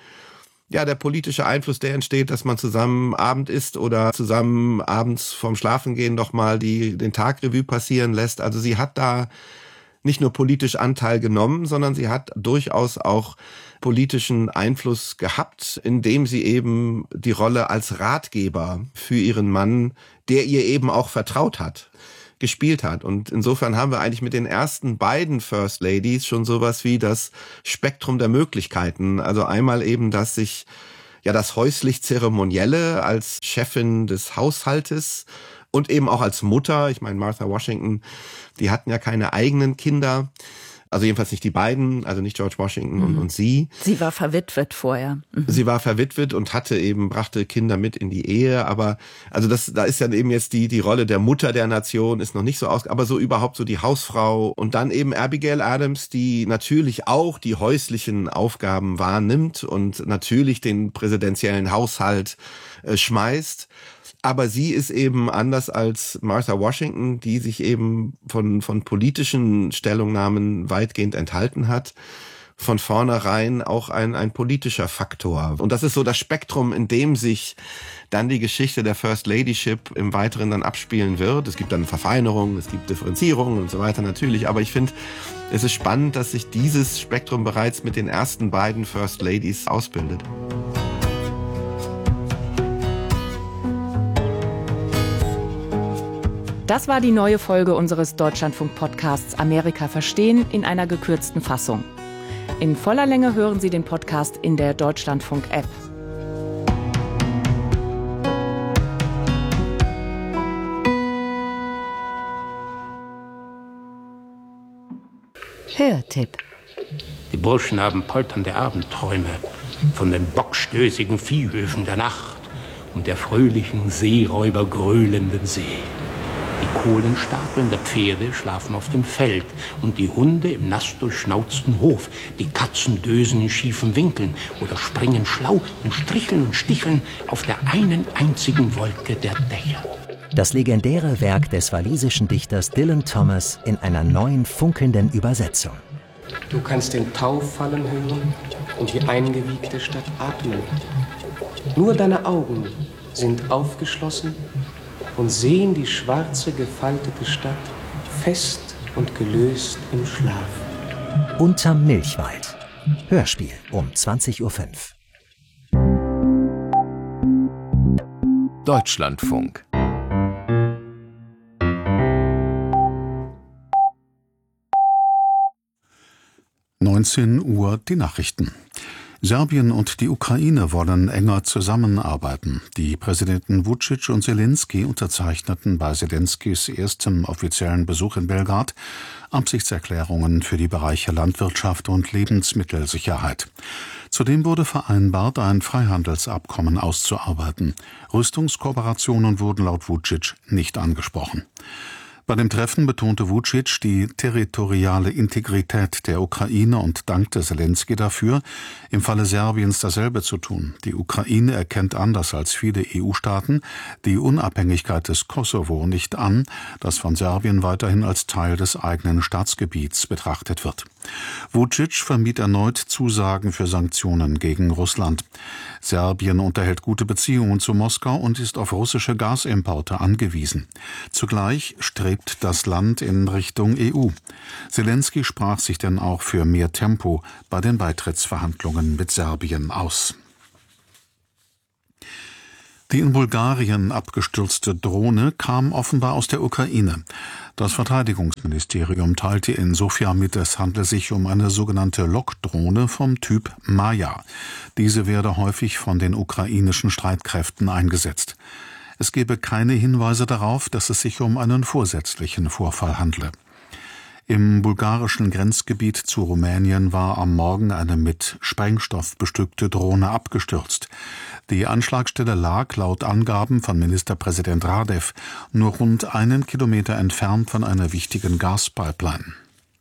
der politische Einfluss, der entsteht, dass man zusammen Abend isst oder zusammen abends vorm Schlafengehen noch mal den Tag Revue passieren lässt. Also sie hat da nicht nur politisch Anteil genommen, sondern sie hat durchaus auch politischen Einfluss gehabt, indem sie eben die Rolle als Ratgeber für ihren Mann, der ihr eben auch vertraut hat, gespielt hat. Und insofern haben wir eigentlich mit den ersten beiden First Ladies schon sowas wie das Spektrum der Möglichkeiten. Also einmal eben, dass sich das häuslich-zeremonielle als Chefin des Haushaltes und eben auch als Mutter, ich meine Martha Washington, die hatten ja keine eigenen Kinder, also jedenfalls nicht die beiden, also nicht George Washington und sie. Sie war verwitwet vorher. Sie war verwitwet und brachte Kinder mit in die Ehe, aber also da ist ja eben jetzt die Rolle der Mutter der Nation ist noch nicht so aber so überhaupt so die Hausfrau und dann eben Abigail Adams, die natürlich auch die häuslichen Aufgaben wahrnimmt und natürlich den präsidentiellen Haushalt schmeißt. Aber sie ist eben anders als Martha Washington, die sich eben von politischen Stellungnahmen weitgehend enthalten hat, von vornherein auch ein politischer Faktor. Und das ist so das Spektrum, in dem sich dann die Geschichte der First Ladyship im Weiteren dann abspielen wird. Es gibt dann Verfeinerungen, es gibt Differenzierungen und so weiter natürlich. Aber ich finde, es ist spannend, dass sich dieses Spektrum bereits mit den ersten beiden First Ladies ausbildet. Das war die neue Folge unseres Deutschlandfunk-Podcasts Amerika verstehen in einer gekürzten Fassung. In voller Länge hören Sie den Podcast in der Deutschlandfunk-App. Hörtipp. Die Burschen haben polternde Abendträume von den bockstößigen Viehhöfen der Nacht und der fröhlichen Seeräuber gröhlenden See. Die Kohlenstapeln der Pferde schlafen auf dem Feld und die Hunde im nassdurchschnauzten Hof. Die Katzen dösen in schiefen Winkeln oder springen schlau und stricheln und sticheln auf der einen einzigen Wolke der Dächer. Das legendäre Werk des walisischen Dichters Dylan Thomas in einer neuen funkelnden Übersetzung. Du kannst den Tau fallen hören und die eingewiegte Stadt atmen. Nur deine Augen sind aufgeschlossen und sehen die schwarze, gefaltete Stadt fest und gelöst im Schlaf. Unterm Milchwald. Hörspiel um 20:05 Uhr. Deutschlandfunk. Uhr die Nachrichten. Serbien und die Ukraine wollen enger zusammenarbeiten. Die Präsidenten Vučić und Zelensky unterzeichneten bei Zelenskys erstem offiziellen Besuch in Belgrad Absichtserklärungen für die Bereiche Landwirtschaft und Lebensmittelsicherheit. Zudem wurde vereinbart, ein Freihandelsabkommen auszuarbeiten. Rüstungskooperationen wurden laut Vučić nicht angesprochen. Bei dem Treffen betonte Vučić die territoriale Integrität der Ukraine und dankte Zelensky dafür, im Falle Serbiens dasselbe zu tun. Die Ukraine erkennt anders als viele EU-Staaten die Unabhängigkeit des Kosovo nicht an, das von Serbien weiterhin als Teil des eigenen Staatsgebiets betrachtet wird. Vučić vermied erneut Zusagen für Sanktionen gegen Russland. Serbien unterhält gute Beziehungen zu Moskau und ist auf russische Gasimporte angewiesen. Zugleich strebt das Land in Richtung EU. Zelensky sprach sich denn auch für mehr Tempo bei den Beitrittsverhandlungen mit Serbien aus. Die in Bulgarien abgestürzte Drohne kam offenbar aus der Ukraine. Das Verteidigungsministerium teilte in Sofia mit, es handle sich um eine sogenannte Lokdrohne vom Typ Maja. Diese werde häufig von den ukrainischen Streitkräften eingesetzt. Es gebe keine Hinweise darauf, dass es sich um einen vorsätzlichen Vorfall handle. Im bulgarischen Grenzgebiet zu Rumänien war am Morgen eine mit Sprengstoff bestückte Drohne abgestürzt. Die Anschlagstelle lag laut Angaben von Ministerpräsident Radev nur rund 1 Kilometer entfernt von einer wichtigen Gaspipeline.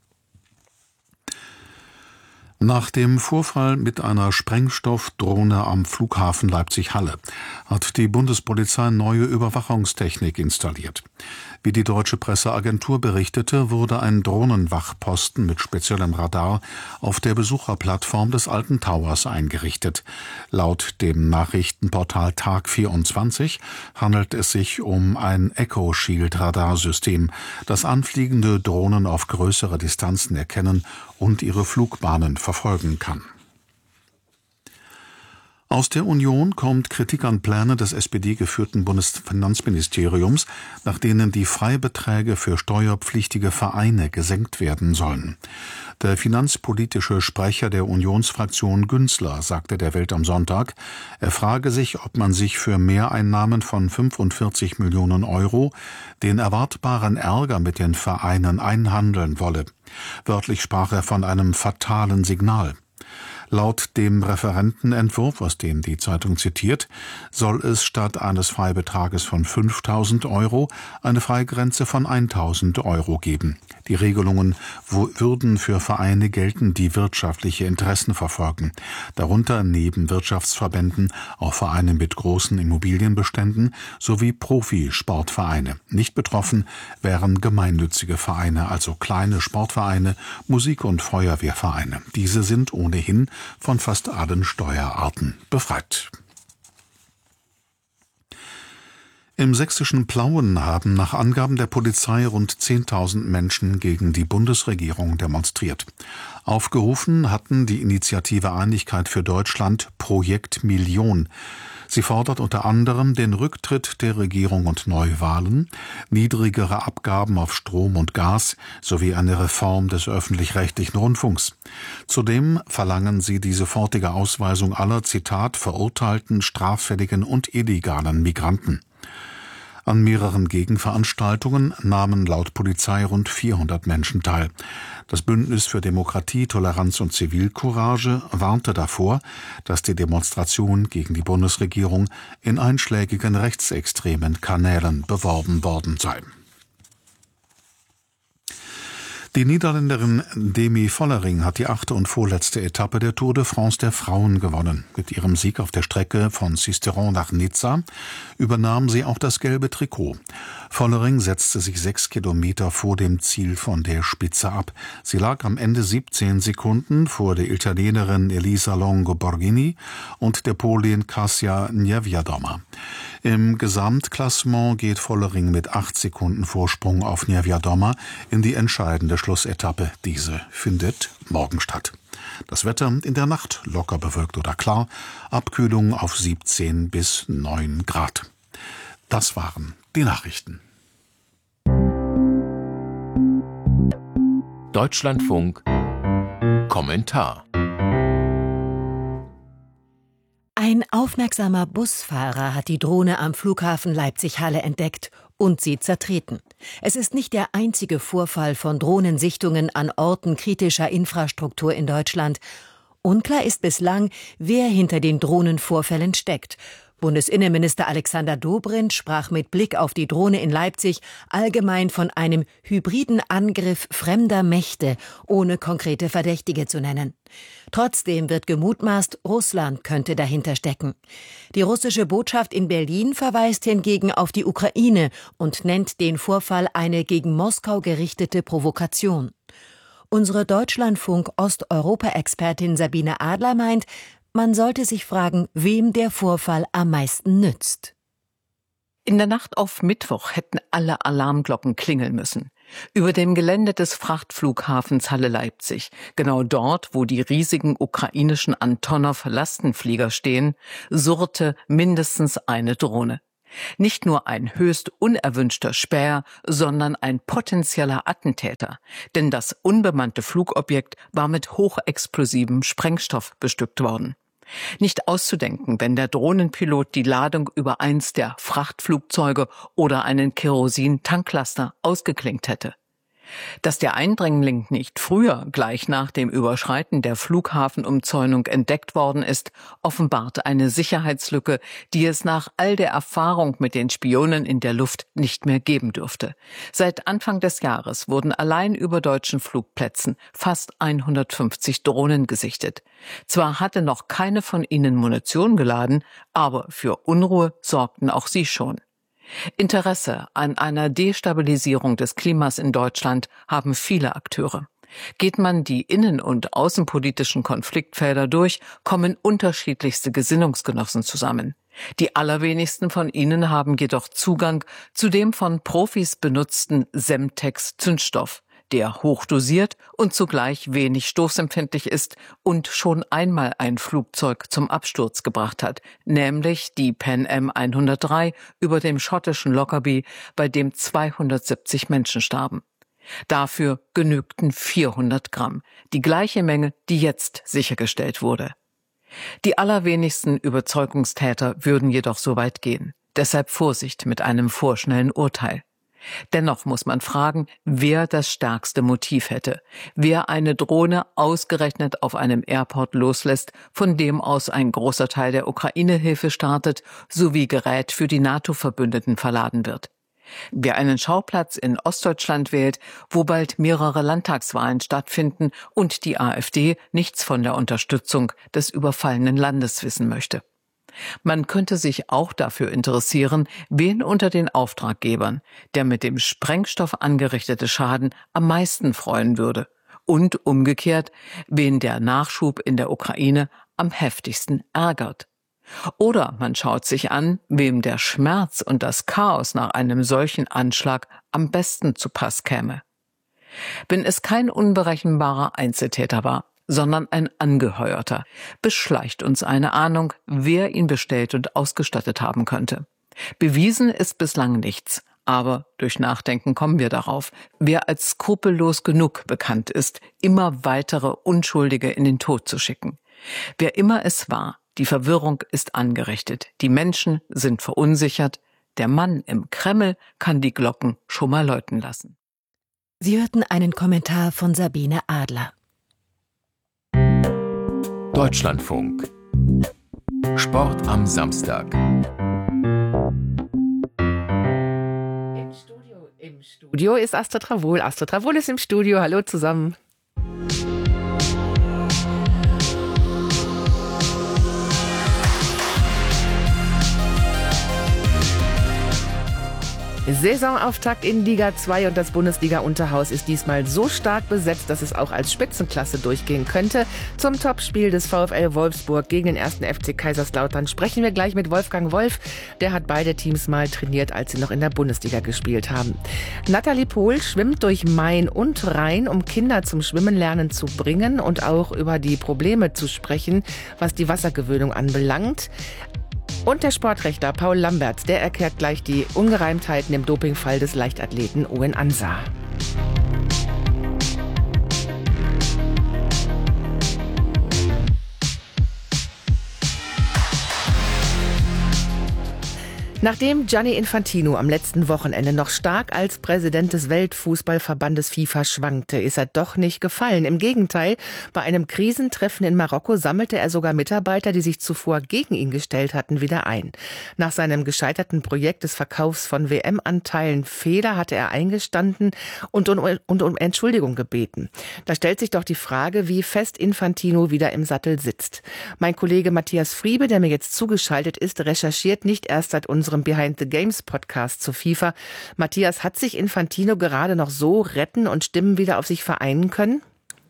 Nach dem Vorfall mit einer Sprengstoffdrohne am Flughafen Leipzig-Halle hat die Bundespolizei neue Überwachungstechnik installiert. Wie die deutsche Presseagentur berichtete, wurde ein Drohnenwachposten mit speziellem Radar auf der Besucherplattform des Alten Towers eingerichtet. Laut dem Nachrichtenportal Tag 24 handelt es sich um ein Echo-Shield-Radarsystem, das anfliegende Drohnen auf größere Distanzen erkennen und ihre Flugbahnen verfolgen kann. Aus der Union kommt Kritik an Pläne des SPD-geführten Bundesfinanzministeriums, nach denen die Freibeträge für steuerpflichtige Vereine gesenkt werden sollen. Der finanzpolitische Sprecher der Unionsfraktion Günzler sagte der Welt am Sonntag, er frage sich, ob man sich für Mehreinnahmen von 45 Millionen Euro den erwartbaren Ärger mit den Vereinen einhandeln wolle. Wörtlich sprach er von einem fatalen Signal. Laut dem Referentenentwurf, aus dem die Zeitung zitiert, soll es statt eines Freibetrages von 5.000 Euro eine Freigrenze von 1.000 Euro geben. Die Regelungen würden für Vereine gelten, die wirtschaftliche Interessen verfolgen, darunter neben Wirtschaftsverbänden auch Vereine mit großen Immobilienbeständen sowie Profisportvereine. Nicht betroffen wären gemeinnützige Vereine, also kleine Sportvereine, Musik- und Feuerwehrvereine. Diese sind ohnehin von fast allen Steuerarten befreit. Im sächsischen Plauen haben nach Angaben der Polizei rund 10.000 Menschen gegen die Bundesregierung demonstriert. Aufgerufen hatten die Initiative Einigkeit für Deutschland Projekt Million. Sie fordert unter anderem den Rücktritt der Regierung und Neuwahlen, niedrigere Abgaben auf Strom und Gas sowie eine Reform des öffentlich-rechtlichen Rundfunks. Zudem verlangen sie die sofortige Ausweisung aller, Zitat, verurteilten, straffälligen und illegalen Migranten. An mehreren Gegenveranstaltungen nahmen laut Polizei rund 400 Menschen teil. Das Bündnis für Demokratie, Toleranz und Zivilcourage warnte davor, dass die Demonstration gegen die Bundesregierung in einschlägigen rechtsextremen Kanälen beworben worden sei. Die Niederländerin Demi Vollering hat die 8. und vorletzte Etappe der Tour de France der Frauen gewonnen. Mit ihrem Sieg auf der Strecke von Sisteron nach Nizza übernahm sie auch das gelbe Trikot. Vollering setzte sich 6 Kilometer vor dem Ziel von der Spitze ab. Sie lag am Ende 17 Sekunden vor der Italienerin Elisa Longo Borghini und der Polin Kasia Niewiadoma. Im Gesamtklassement geht Vollering mit 8 Sekunden Vorsprung auf Niewiadoma in die entscheidende Schlussetappe. Diese findet morgen statt. Das Wetter in der Nacht locker bewölkt oder klar, Abkühlung auf 17 bis 9 Grad. Das waren die Nachrichten. Deutschlandfunk Kommentar. Ein aufmerksamer Busfahrer hat die Drohne am Flughafen Leipzig-Halle entdeckt und sie zertreten. Es ist nicht der einzige Vorfall von Drohnensichtungen an Orten kritischer Infrastruktur in Deutschland. Unklar ist bislang, wer hinter den Drohnenvorfällen steckt. Bundesinnenminister Alexander Dobrindt sprach mit Blick auf die Drohne in Leipzig allgemein von einem hybriden Angriff fremder Mächte, ohne konkrete Verdächtige zu nennen. Trotzdem wird gemutmaßt, Russland könnte dahinter stecken. Die russische Botschaft in Berlin verweist hingegen auf die Ukraine und nennt den Vorfall eine gegen Moskau gerichtete Provokation. Unsere Deutschlandfunk-Osteuropa-Expertin Sabine Adler meint, man sollte sich fragen, wem der Vorfall am meisten nützt. In der Nacht auf Mittwoch hätten alle Alarmglocken klingeln müssen. Über dem Gelände des Frachtflughafens Halle-Leipzig, genau dort, wo die riesigen ukrainischen Antonov-Lastenflieger stehen, surrte mindestens eine Drohne. Nicht nur ein höchst unerwünschter Späher, sondern ein potenzieller Attentäter. Denn das unbemannte Flugobjekt war mit hochexplosivem Sprengstoff bestückt worden. Nicht auszudenken, wenn der Drohnenpilot die Ladung über eins der Frachtflugzeuge oder einen Kerosin-Tanklaster ausgeklinkt hätte. Dass der Eindringling nicht früher, gleich nach dem Überschreiten der Flughafenumzäunung entdeckt worden ist, offenbart eine Sicherheitslücke, die es nach all der Erfahrung mit den Spionen in der Luft nicht mehr geben dürfte. Seit Anfang des Jahres wurden allein über deutschen Flugplätzen fast 150 Drohnen gesichtet. Zwar hatte noch keine von ihnen Munition geladen, aber für Unruhe sorgten auch sie schon. Interesse an einer Destabilisierung des Klimas in Deutschland haben viele Akteure. Geht man die innen- und außenpolitischen Konfliktfelder durch, kommen unterschiedlichste Gesinnungsgenossen zusammen. Die allerwenigsten von ihnen haben jedoch Zugang zu dem von Profis benutzten Semtex-Zündstoff, der hochdosiert und zugleich wenig stoßempfindlich ist und schon einmal ein Flugzeug zum Absturz gebracht hat, nämlich die Pan Am 103 über dem schottischen Lockerbie, bei dem 270 Menschen starben. Dafür genügten 400 Gramm, die gleiche Menge, die jetzt sichergestellt wurde. Die allerwenigsten Überzeugungstäter würden jedoch so weit gehen. Deshalb Vorsicht mit einem vorschnellen Urteil. Dennoch muss man fragen, wer das stärkste Motiv hätte, wer eine Drohne ausgerechnet auf einem Airport loslässt, von dem aus ein großer Teil der Ukraine-Hilfe startet, sowie Gerät für die NATO-Verbündeten verladen wird. Wer einen Schauplatz in Ostdeutschland wählt, wo bald mehrere Landtagswahlen stattfinden und die AfD nichts von der Unterstützung des überfallenen Landes wissen möchte. Man könnte sich auch dafür interessieren, wen unter den Auftraggebern der mit dem Sprengstoff angerichtete Schaden am meisten freuen würde und umgekehrt, wen der Nachschub in der Ukraine am heftigsten ärgert. Oder man schaut sich an, wem der Schmerz und das Chaos nach einem solchen Anschlag am besten zu Pass käme. Wenn es kein unberechenbarer Einzeltäter war, sondern ein Angeheuerter, beschleicht uns eine Ahnung, wer ihn bestellt und ausgestattet haben könnte. Bewiesen ist bislang nichts, aber durch Nachdenken kommen wir darauf, wer als skrupellos genug bekannt ist, immer weitere Unschuldige in den Tod zu schicken. Wer immer es war, die Verwirrung ist angerichtet, die Menschen sind verunsichert, der Mann im Kreml kann die Glocken schon mal läuten lassen. Sie hörten einen Kommentar von Sabine Adler. Deutschlandfunk. Sport am Samstag. Im Studio ist Astrid Travol. Astrid Travol ist im Studio. Hallo zusammen. Saisonauftakt in Liga 2 und das Bundesliga-Unterhaus ist diesmal so stark besetzt, dass es auch als Spitzenklasse durchgehen könnte. Zum Topspiel des VfL Wolfsburg gegen den 1. FC Kaiserslautern sprechen wir gleich mit Wolfgang Wolf. Der hat beide Teams mal trainiert, als sie noch in der Bundesliga gespielt haben. Nathalie Pohl schwimmt durch Main und Rhein, um Kinder zum Schwimmen lernen zu bringen und auch über die Probleme zu sprechen, was die Wassergewöhnung anbelangt. Und der Sportrechtler Paul Lamberts, der erklärt gleich die Ungereimtheiten im Dopingfall des Leichtathleten Owen Ansah. Nachdem Gianni Infantino am letzten Wochenende noch stark als Präsident des Weltfußballverbandes FIFA schwankte, ist er doch nicht gefallen. Im Gegenteil, bei einem Krisentreffen in Marokko sammelte er sogar Mitarbeiter, die sich zuvor gegen ihn gestellt hatten, wieder ein. Nach seinem gescheiterten Projekt des Verkaufs von WM-Anteilen Fehler hatte er eingestanden und um Entschuldigung gebeten. Da stellt sich doch die Frage, wie fest Infantino wieder im Sattel sitzt. Mein Kollege Matthias Friebe, der mir jetzt zugeschaltet ist, recherchiert nicht erst seit unserem Behind the Games Podcast zur FIFA. Matthias, hat sich Infantino gerade noch so retten und Stimmen wieder auf sich vereinen können?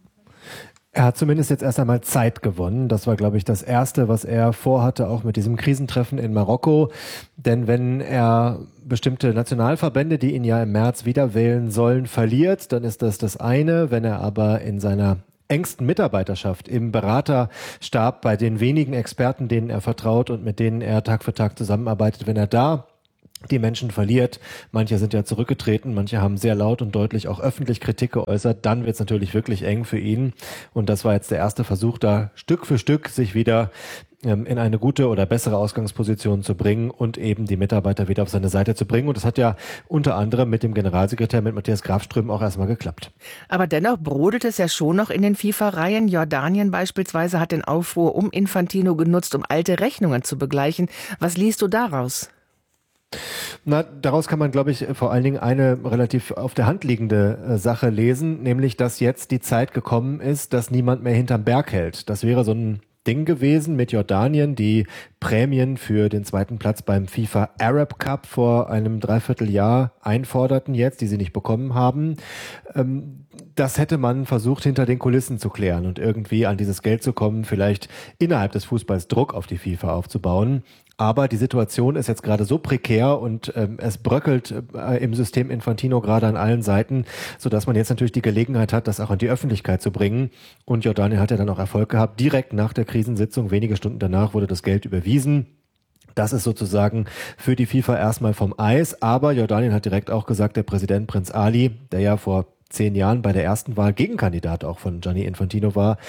Er hat zumindest jetzt erst einmal Zeit gewonnen. Das war, glaube ich, das Erste, was er vorhatte, auch mit diesem Krisentreffen in Marokko. Denn wenn er bestimmte Nationalverbände, die ihn ja im März wieder wählen sollen, verliert, dann ist das das eine. Wenn er aber in seiner engsten Mitarbeiterschaft im Beraterstab bei den wenigen Experten, denen er vertraut und mit denen er Tag für Tag zusammenarbeitet, wenn er da die Menschen verliert, manche sind ja zurückgetreten, manche haben sehr laut und deutlich auch öffentlich Kritik geäußert, dann wird es natürlich wirklich eng für ihn. Und das war jetzt der erste Versuch, da Stück für Stück sich wieder in eine gute oder bessere Ausgangsposition zu bringen und eben die Mitarbeiter wieder auf seine Seite zu bringen. Und das hat ja unter anderem mit dem Generalsekretär, mit Matthias Grafström, auch erstmal geklappt. Aber dennoch brodelt es ja schon noch in den FIFA-Reihen. Jordanien beispielsweise hat den Aufruhr um Infantino genutzt, um alte Rechnungen zu begleichen. Was liest du daraus? Na, daraus kann man, glaube ich, vor allen Dingen eine relativ auf der Hand liegende Sache lesen, nämlich, dass jetzt die Zeit gekommen ist, dass niemand mehr hinterm Berg hält. Das wäre so ein Ding gewesen mit Jordanien, die Prämien für den zweiten Platz beim FIFA Arab Cup vor einem Dreivierteljahr einforderten jetzt, die sie nicht bekommen haben. Das hätte man versucht, hinter den Kulissen zu klären und irgendwie an dieses Geld zu kommen, vielleicht innerhalb des Fußballs Druck auf die FIFA aufzubauen. Aber die Situation ist jetzt gerade so prekär und es bröckelt im System Infantino gerade an allen Seiten, sodass man jetzt natürlich die Gelegenheit hat, das auch in die Öffentlichkeit zu bringen. Und Jordanien hat ja dann auch Erfolg gehabt. Direkt nach der Krisensitzung, wenige Stunden danach, wurde das Geld überwiesen. Das ist sozusagen für die FIFA erstmal vom Eis. Aber Jordanien hat direkt auch gesagt, der Präsident Prinz Ali, der ja vor 10 Jahren bei der ersten Wahl Gegenkandidat auch von Gianni Infantino war.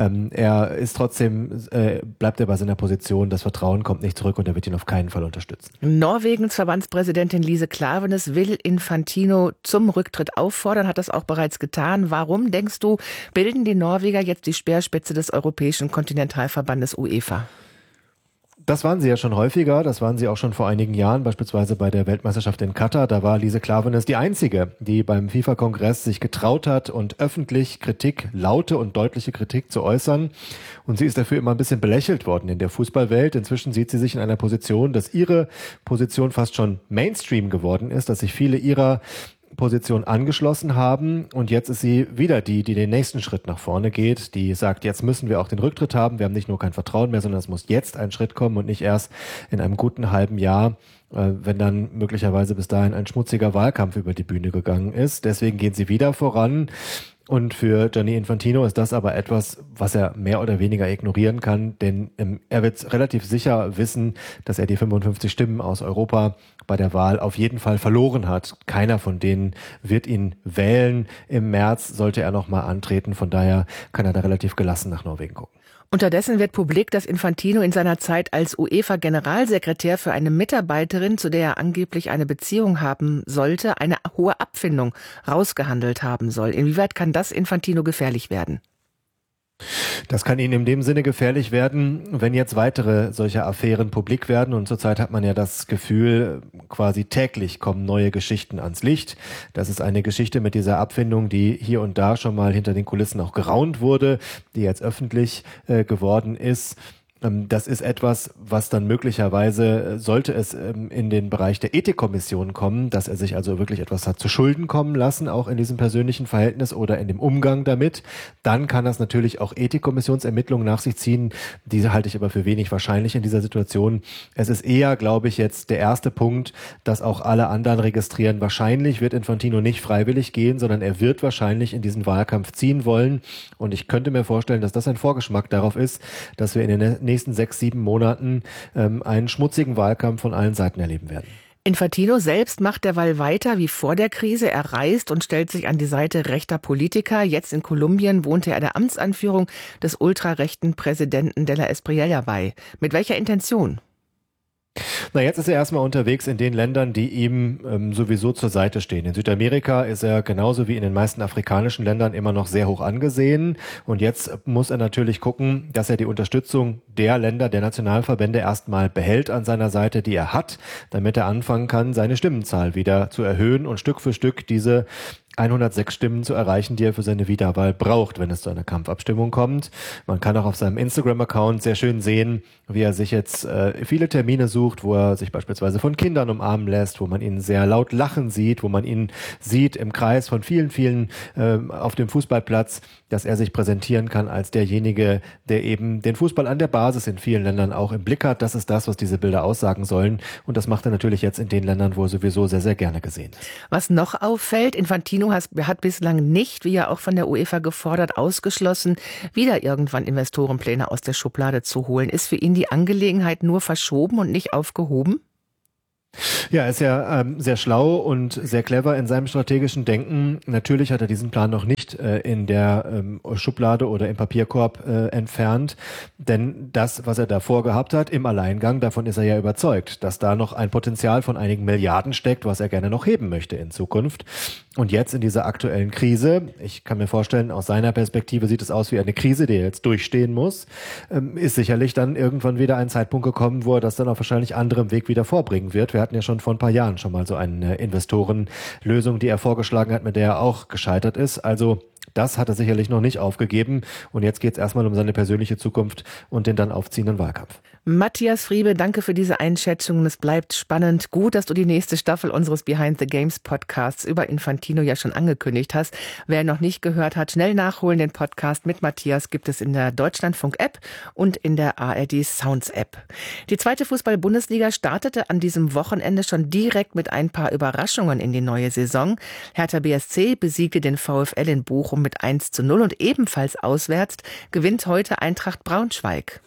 Er ist trotzdem, bleibt er bei seiner Position, das Vertrauen kommt nicht zurück und er wird ihn auf keinen Fall unterstützen. Norwegens Verbandspräsidentin Lise Klaveness will Infantino zum Rücktritt auffordern, hat das auch bereits getan. Warum, denkst du, bilden die Norweger jetzt die Speerspitze des Europäischen Kontinentalverbandes UEFA? Das waren sie ja schon häufiger, das waren sie auch schon vor einigen Jahren, beispielsweise bei der Weltmeisterschaft in Katar. Da war Lise Klaveness die Einzige, die beim FIFA-Kongress sich getraut hat und öffentlich Kritik, laute und deutliche Kritik zu äußern. Und sie ist dafür immer ein bisschen belächelt worden in der Fußballwelt. Inzwischen sieht sie sich in einer Position, dass ihre Position fast schon Mainstream geworden ist, dass sich viele ihrer Position angeschlossen haben und jetzt ist sie wieder die den nächsten Schritt nach vorne geht, die sagt, jetzt müssen wir auch den Rücktritt haben, wir haben nicht nur kein Vertrauen mehr, sondern es muss jetzt ein Schritt kommen und nicht erst in einem guten halben Jahr, wenn dann möglicherweise bis dahin ein schmutziger Wahlkampf über die Bühne gegangen ist. Deswegen gehen sie wieder voran. Und für Gianni Infantino ist das aber etwas, was er mehr oder weniger ignorieren kann, denn er wird relativ sicher wissen, dass er die 55 Stimmen aus Europa bei der Wahl auf jeden Fall verloren hat. Keiner von denen wird ihn wählen. Im März sollte er nochmal antreten, von daher kann er da relativ gelassen nach Norwegen gucken. Unterdessen wird publik, dass Infantino in seiner Zeit als UEFA-Generalsekretär für eine Mitarbeiterin, zu der er angeblich eine Beziehung haben sollte, eine hohe Abfindung rausgehandelt haben soll. Inwieweit kann das Infantino gefährlich werden? Das kann Ihnen in dem Sinne gefährlich werden, wenn jetzt weitere solche Affären publik werden. Und zurzeit hat man ja das Gefühl, quasi täglich kommen neue Geschichten ans Licht. Das ist eine Geschichte mit dieser Abfindung, die hier und da schon mal hinter den Kulissen auch geraunt wurde, die jetzt öffentlich geworden ist. Das ist etwas, was dann möglicherweise, sollte es in den Bereich der Ethikkommission kommen, dass er sich also wirklich etwas hat zu Schulden kommen lassen, auch in diesem persönlichen Verhältnis oder in dem Umgang damit, dann kann das natürlich auch Ethikkommissionsermittlungen nach sich ziehen. Diese halte ich aber für wenig wahrscheinlich in dieser Situation. Es ist eher, glaube ich, jetzt der erste Punkt, dass auch alle anderen registrieren. Wahrscheinlich wird Infantino nicht freiwillig gehen, sondern er wird wahrscheinlich in diesen Wahlkampf ziehen wollen. Und ich könnte mir vorstellen, dass das ein Vorgeschmack darauf ist, dass wir in den nächsten 6-7 Monaten einen schmutzigen Wahlkampf von allen Seiten erleben werden. Infantino selbst macht derweil weiter wie vor der Krise. Er reist und stellt sich an die Seite rechter Politiker. Jetzt in Kolumbien wohnte er der Amtsanführung des ultrarechten Präsidenten de la Espriella bei. Mit welcher Intention? Na, jetzt ist er erstmal unterwegs in den Ländern, die ihm sowieso zur Seite stehen. In Südamerika ist er genauso wie in den meisten afrikanischen Ländern immer noch sehr hoch angesehen. Und jetzt muss er natürlich gucken, dass er die Unterstützung der Länder, der Nationalverbände erstmal behält an seiner Seite, die er hat, damit er anfangen kann, seine Stimmenzahl wieder zu erhöhen und Stück für Stück diese 106 Stimmen zu erreichen, die er für seine Wiederwahl braucht, wenn es zu einer Kampfabstimmung kommt. Man kann auch auf seinem Instagram-Account sehr schön sehen, wie er sich jetzt viele Termine sucht, wo er sich beispielsweise von Kindern umarmen lässt, wo man ihn sehr laut lachen sieht, wo man ihn sieht im Kreis von vielen auf dem Fußballplatz, dass er sich präsentieren kann als derjenige, der eben den Fußball an der Basis in vielen Ländern auch im Blick hat. Das ist das, was diese Bilder aussagen sollen. Und das macht er natürlich jetzt in den Ländern, wo er sowieso sehr, sehr gerne gesehen ist. Was noch auffällt, Infantino hat bislang nicht, wie ja auch von der UEFA gefordert, ausgeschlossen, wieder irgendwann Investorenpläne aus der Schublade zu holen. Ist für ihn die Angelegenheit nur verschoben und nicht aufgehoben? Ja, er ist ja sehr schlau und sehr clever in seinem strategischen Denken. Natürlich hat er diesen Plan noch nicht in der Schublade oder im Papierkorb entfernt, denn das, was er da vorgehabt hat im Alleingang, davon ist er ja überzeugt, dass da noch ein Potenzial von einigen Milliarden steckt, was er gerne noch heben möchte in Zukunft. Und jetzt in dieser aktuellen Krise, ich kann mir vorstellen, aus seiner Perspektive sieht es aus wie eine Krise, die er jetzt durchstehen muss, ist sicherlich dann irgendwann wieder ein Zeitpunkt gekommen, wo er das dann auf wahrscheinlich anderem Weg wieder vorbringen wird. Wir hatten ja schon vor ein paar Jahren schon mal so eine Investorenlösung, die er vorgeschlagen hat, mit der er auch gescheitert ist. Also das hat er sicherlich noch nicht aufgegeben. Und jetzt geht es erstmal um seine persönliche Zukunft und den dann aufziehenden Wahlkampf. Matthias Friebe, danke für diese Einschätzung. Es bleibt spannend. Gut, dass du die nächste Staffel unseres Behind the Games Podcasts über Infantino ja schon angekündigt hast. Wer noch nicht gehört hat, schnell nachholen. Den Podcast mit Matthias gibt es in der Deutschlandfunk-App und in der ARD Sounds-App. Die zweite Fußball-Bundesliga startete an diesem Wochenende schon direkt mit ein paar Überraschungen in die neue Saison. Hertha BSC besiegte den VfL in Bochum mit 1:0 und ebenfalls auswärts gewinnt heute Eintracht Braunschweig.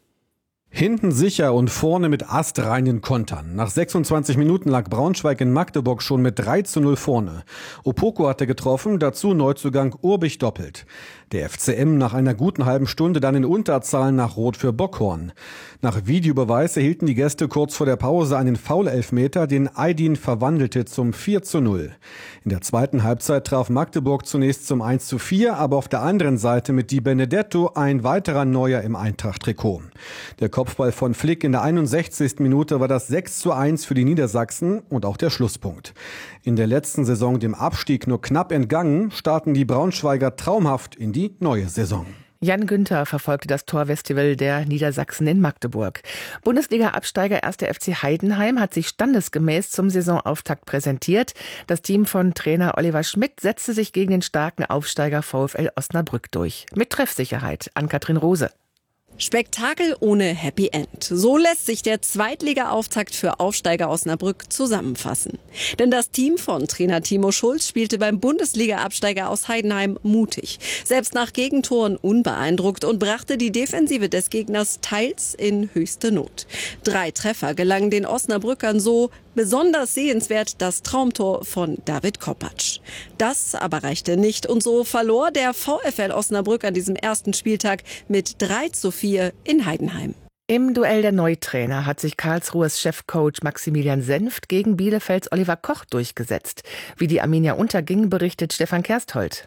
Hinten sicher und vorne mit astreinen Kontern. Nach 26 Minuten lag Braunschweig in Magdeburg schon mit 3:0 vorne. Opoko hatte getroffen, dazu Neuzugang Urbich doppelt. Der FCM nach einer guten halben Stunde dann in Unterzahl nach Rot für Bockhorn. Nach Videobeweis erhielten die Gäste kurz vor der Pause einen Foul-Elfmeter, den Aydin verwandelte zum 4:0. In der zweiten Halbzeit traf Magdeburg zunächst zum 1:4, aber auf der anderen Seite mit Di Benedetto ein weiterer Neuer im Eintracht-Trikot. Der Kopfball von Flick in der 61. Minute war das 6:1 für die Niedersachsen und auch der Schlusspunkt. In der letzten Saison dem Abstieg nur knapp entgangen, starten die Braunschweiger traumhaft in die neue Saison. Jan Günther verfolgte das Torfestival der Niedersachsen in Magdeburg. Bundesliga-Absteiger 1. FC Heidenheim hat sich standesgemäß zum Saisonauftakt präsentiert. Das Team von Trainer Oliver Schmidt setzte sich gegen den starken Aufsteiger VfL Osnabrück durch. Mit Treffsicherheit. Ann-Kathrin Rose. Spektakel ohne Happy End. So lässt sich der Zweitliga-Auftakt für Aufsteiger Osnabrück zusammenfassen. Denn das Team von Trainer Timo Schulz spielte beim Bundesliga-Absteiger aus Heidenheim mutig. Selbst nach Gegentoren unbeeindruckt und brachte die Defensive des Gegners teils in höchste Not. 3 Treffer gelangen den Osnabrückern so. Besonders sehenswert das Traumtor von David Kopacz. Das aber reichte nicht und so verlor der VfL Osnabrück an diesem ersten Spieltag mit 3:4 in Heidenheim. Im Duell der Neutrainer hat sich Karlsruhes Chefcoach Maximilian Senft gegen Bielefelds Oliver Koch durchgesetzt. Wie die Arminia unterging, berichtet Stefan Kersthold.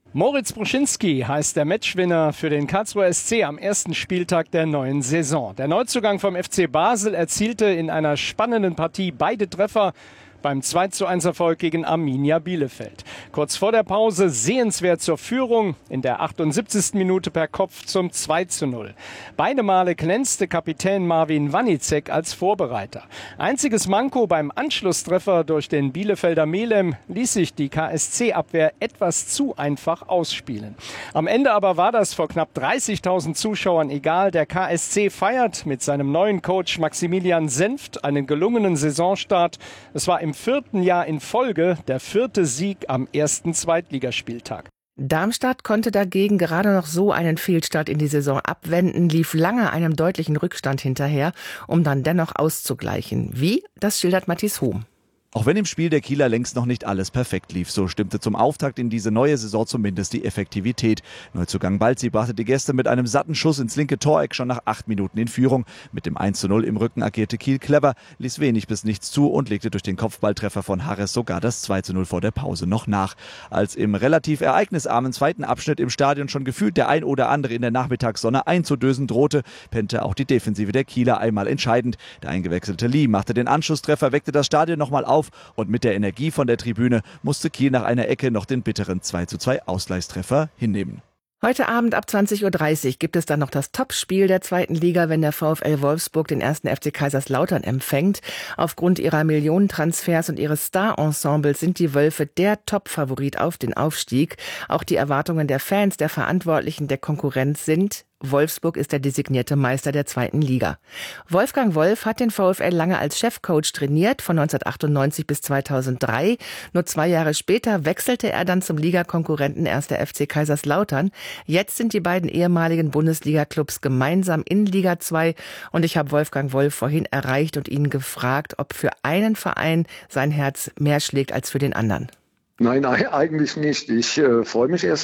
Moritz Bruschinski heißt der Matchwinner für den Karlsruher SC am ersten Spieltag der neuen Saison. Der Neuzugang vom FC Basel erzielte in einer spannenden Partie beide Treffer beim 2:1 gegen Arminia Bielefeld. Kurz vor der Pause sehenswert zur Führung, in der 78. Minute per Kopf zum 2:0. Beide Male glänzte Kapitän Marvin Wanicek als Vorbereiter. Einziges Manko beim Anschlusstreffer durch den Bielefelder Melem ließ sich die KSC-Abwehr etwas zu einfach ausspielen. Am Ende aber war das vor knapp 30.000 Zuschauern egal. Der KSC feiert mit seinem neuen Coach Maximilian Senft einen gelungenen Saisonstart. Es war im 4. Jahr in Folge der 4. Sieg am ersten Zweitligaspieltag. Darmstadt konnte dagegen gerade noch so einen Fehlstart in die Saison abwenden, lief lange einem deutlichen Rückstand hinterher, um dann dennoch auszugleichen. Wie? Das schildert Matthias Hohm. Auch wenn im Spiel der Kieler längst noch nicht alles perfekt lief, so stimmte zum Auftakt in diese neue Saison zumindest die Effektivität. Neuzugang Balzi brachte die Gäste mit einem satten Schuss ins linke Toreck schon nach 8 Minuten in Führung. Mit dem 1:0 im Rücken agierte Kiel clever, ließ wenig bis nichts zu und legte durch den Kopfballtreffer von Harris sogar das 2:0 vor der Pause noch nach. Als im relativ ereignisarmen zweiten Abschnitt im Stadion schon gefühlt der ein oder andere in der Nachmittagssonne einzudösen drohte, pennte auch die Defensive der Kieler einmal entscheidend. Der eingewechselte Lee machte den Anschlusstreffer, weckte das Stadion nochmal auf und mit der Energie von der Tribüne musste Kiel nach einer Ecke noch den bitteren 2:2 Ausgleichstreffer hinnehmen. Heute Abend ab 20.30 Uhr gibt es dann noch das Topspiel der zweiten Liga, wenn der VfL Wolfsburg den 1. FC Kaiserslautern empfängt. Aufgrund ihrer Millionentransfers und ihres Star-Ensembles sind die Wölfe der Top-Favorit auf den Aufstieg. Auch die Erwartungen der Fans, der Verantwortlichen, der Konkurrenz sind: Wolfsburg ist der designierte Meister der zweiten Liga. Wolfgang Wolf hat den VfL lange als Chefcoach trainiert, von 1998 bis 2003. Nur 2 Jahre später wechselte er dann zum Ligakonkurrenten 1. FC Kaiserslautern. Jetzt sind die beiden ehemaligen Bundesliga-Clubs gemeinsam in Liga 2. Und ich habe Wolfgang Wolf vorhin erreicht und ihn gefragt, ob für einen Verein sein Herz mehr schlägt als für den anderen. Nein, eigentlich nicht. Ich freue mich erst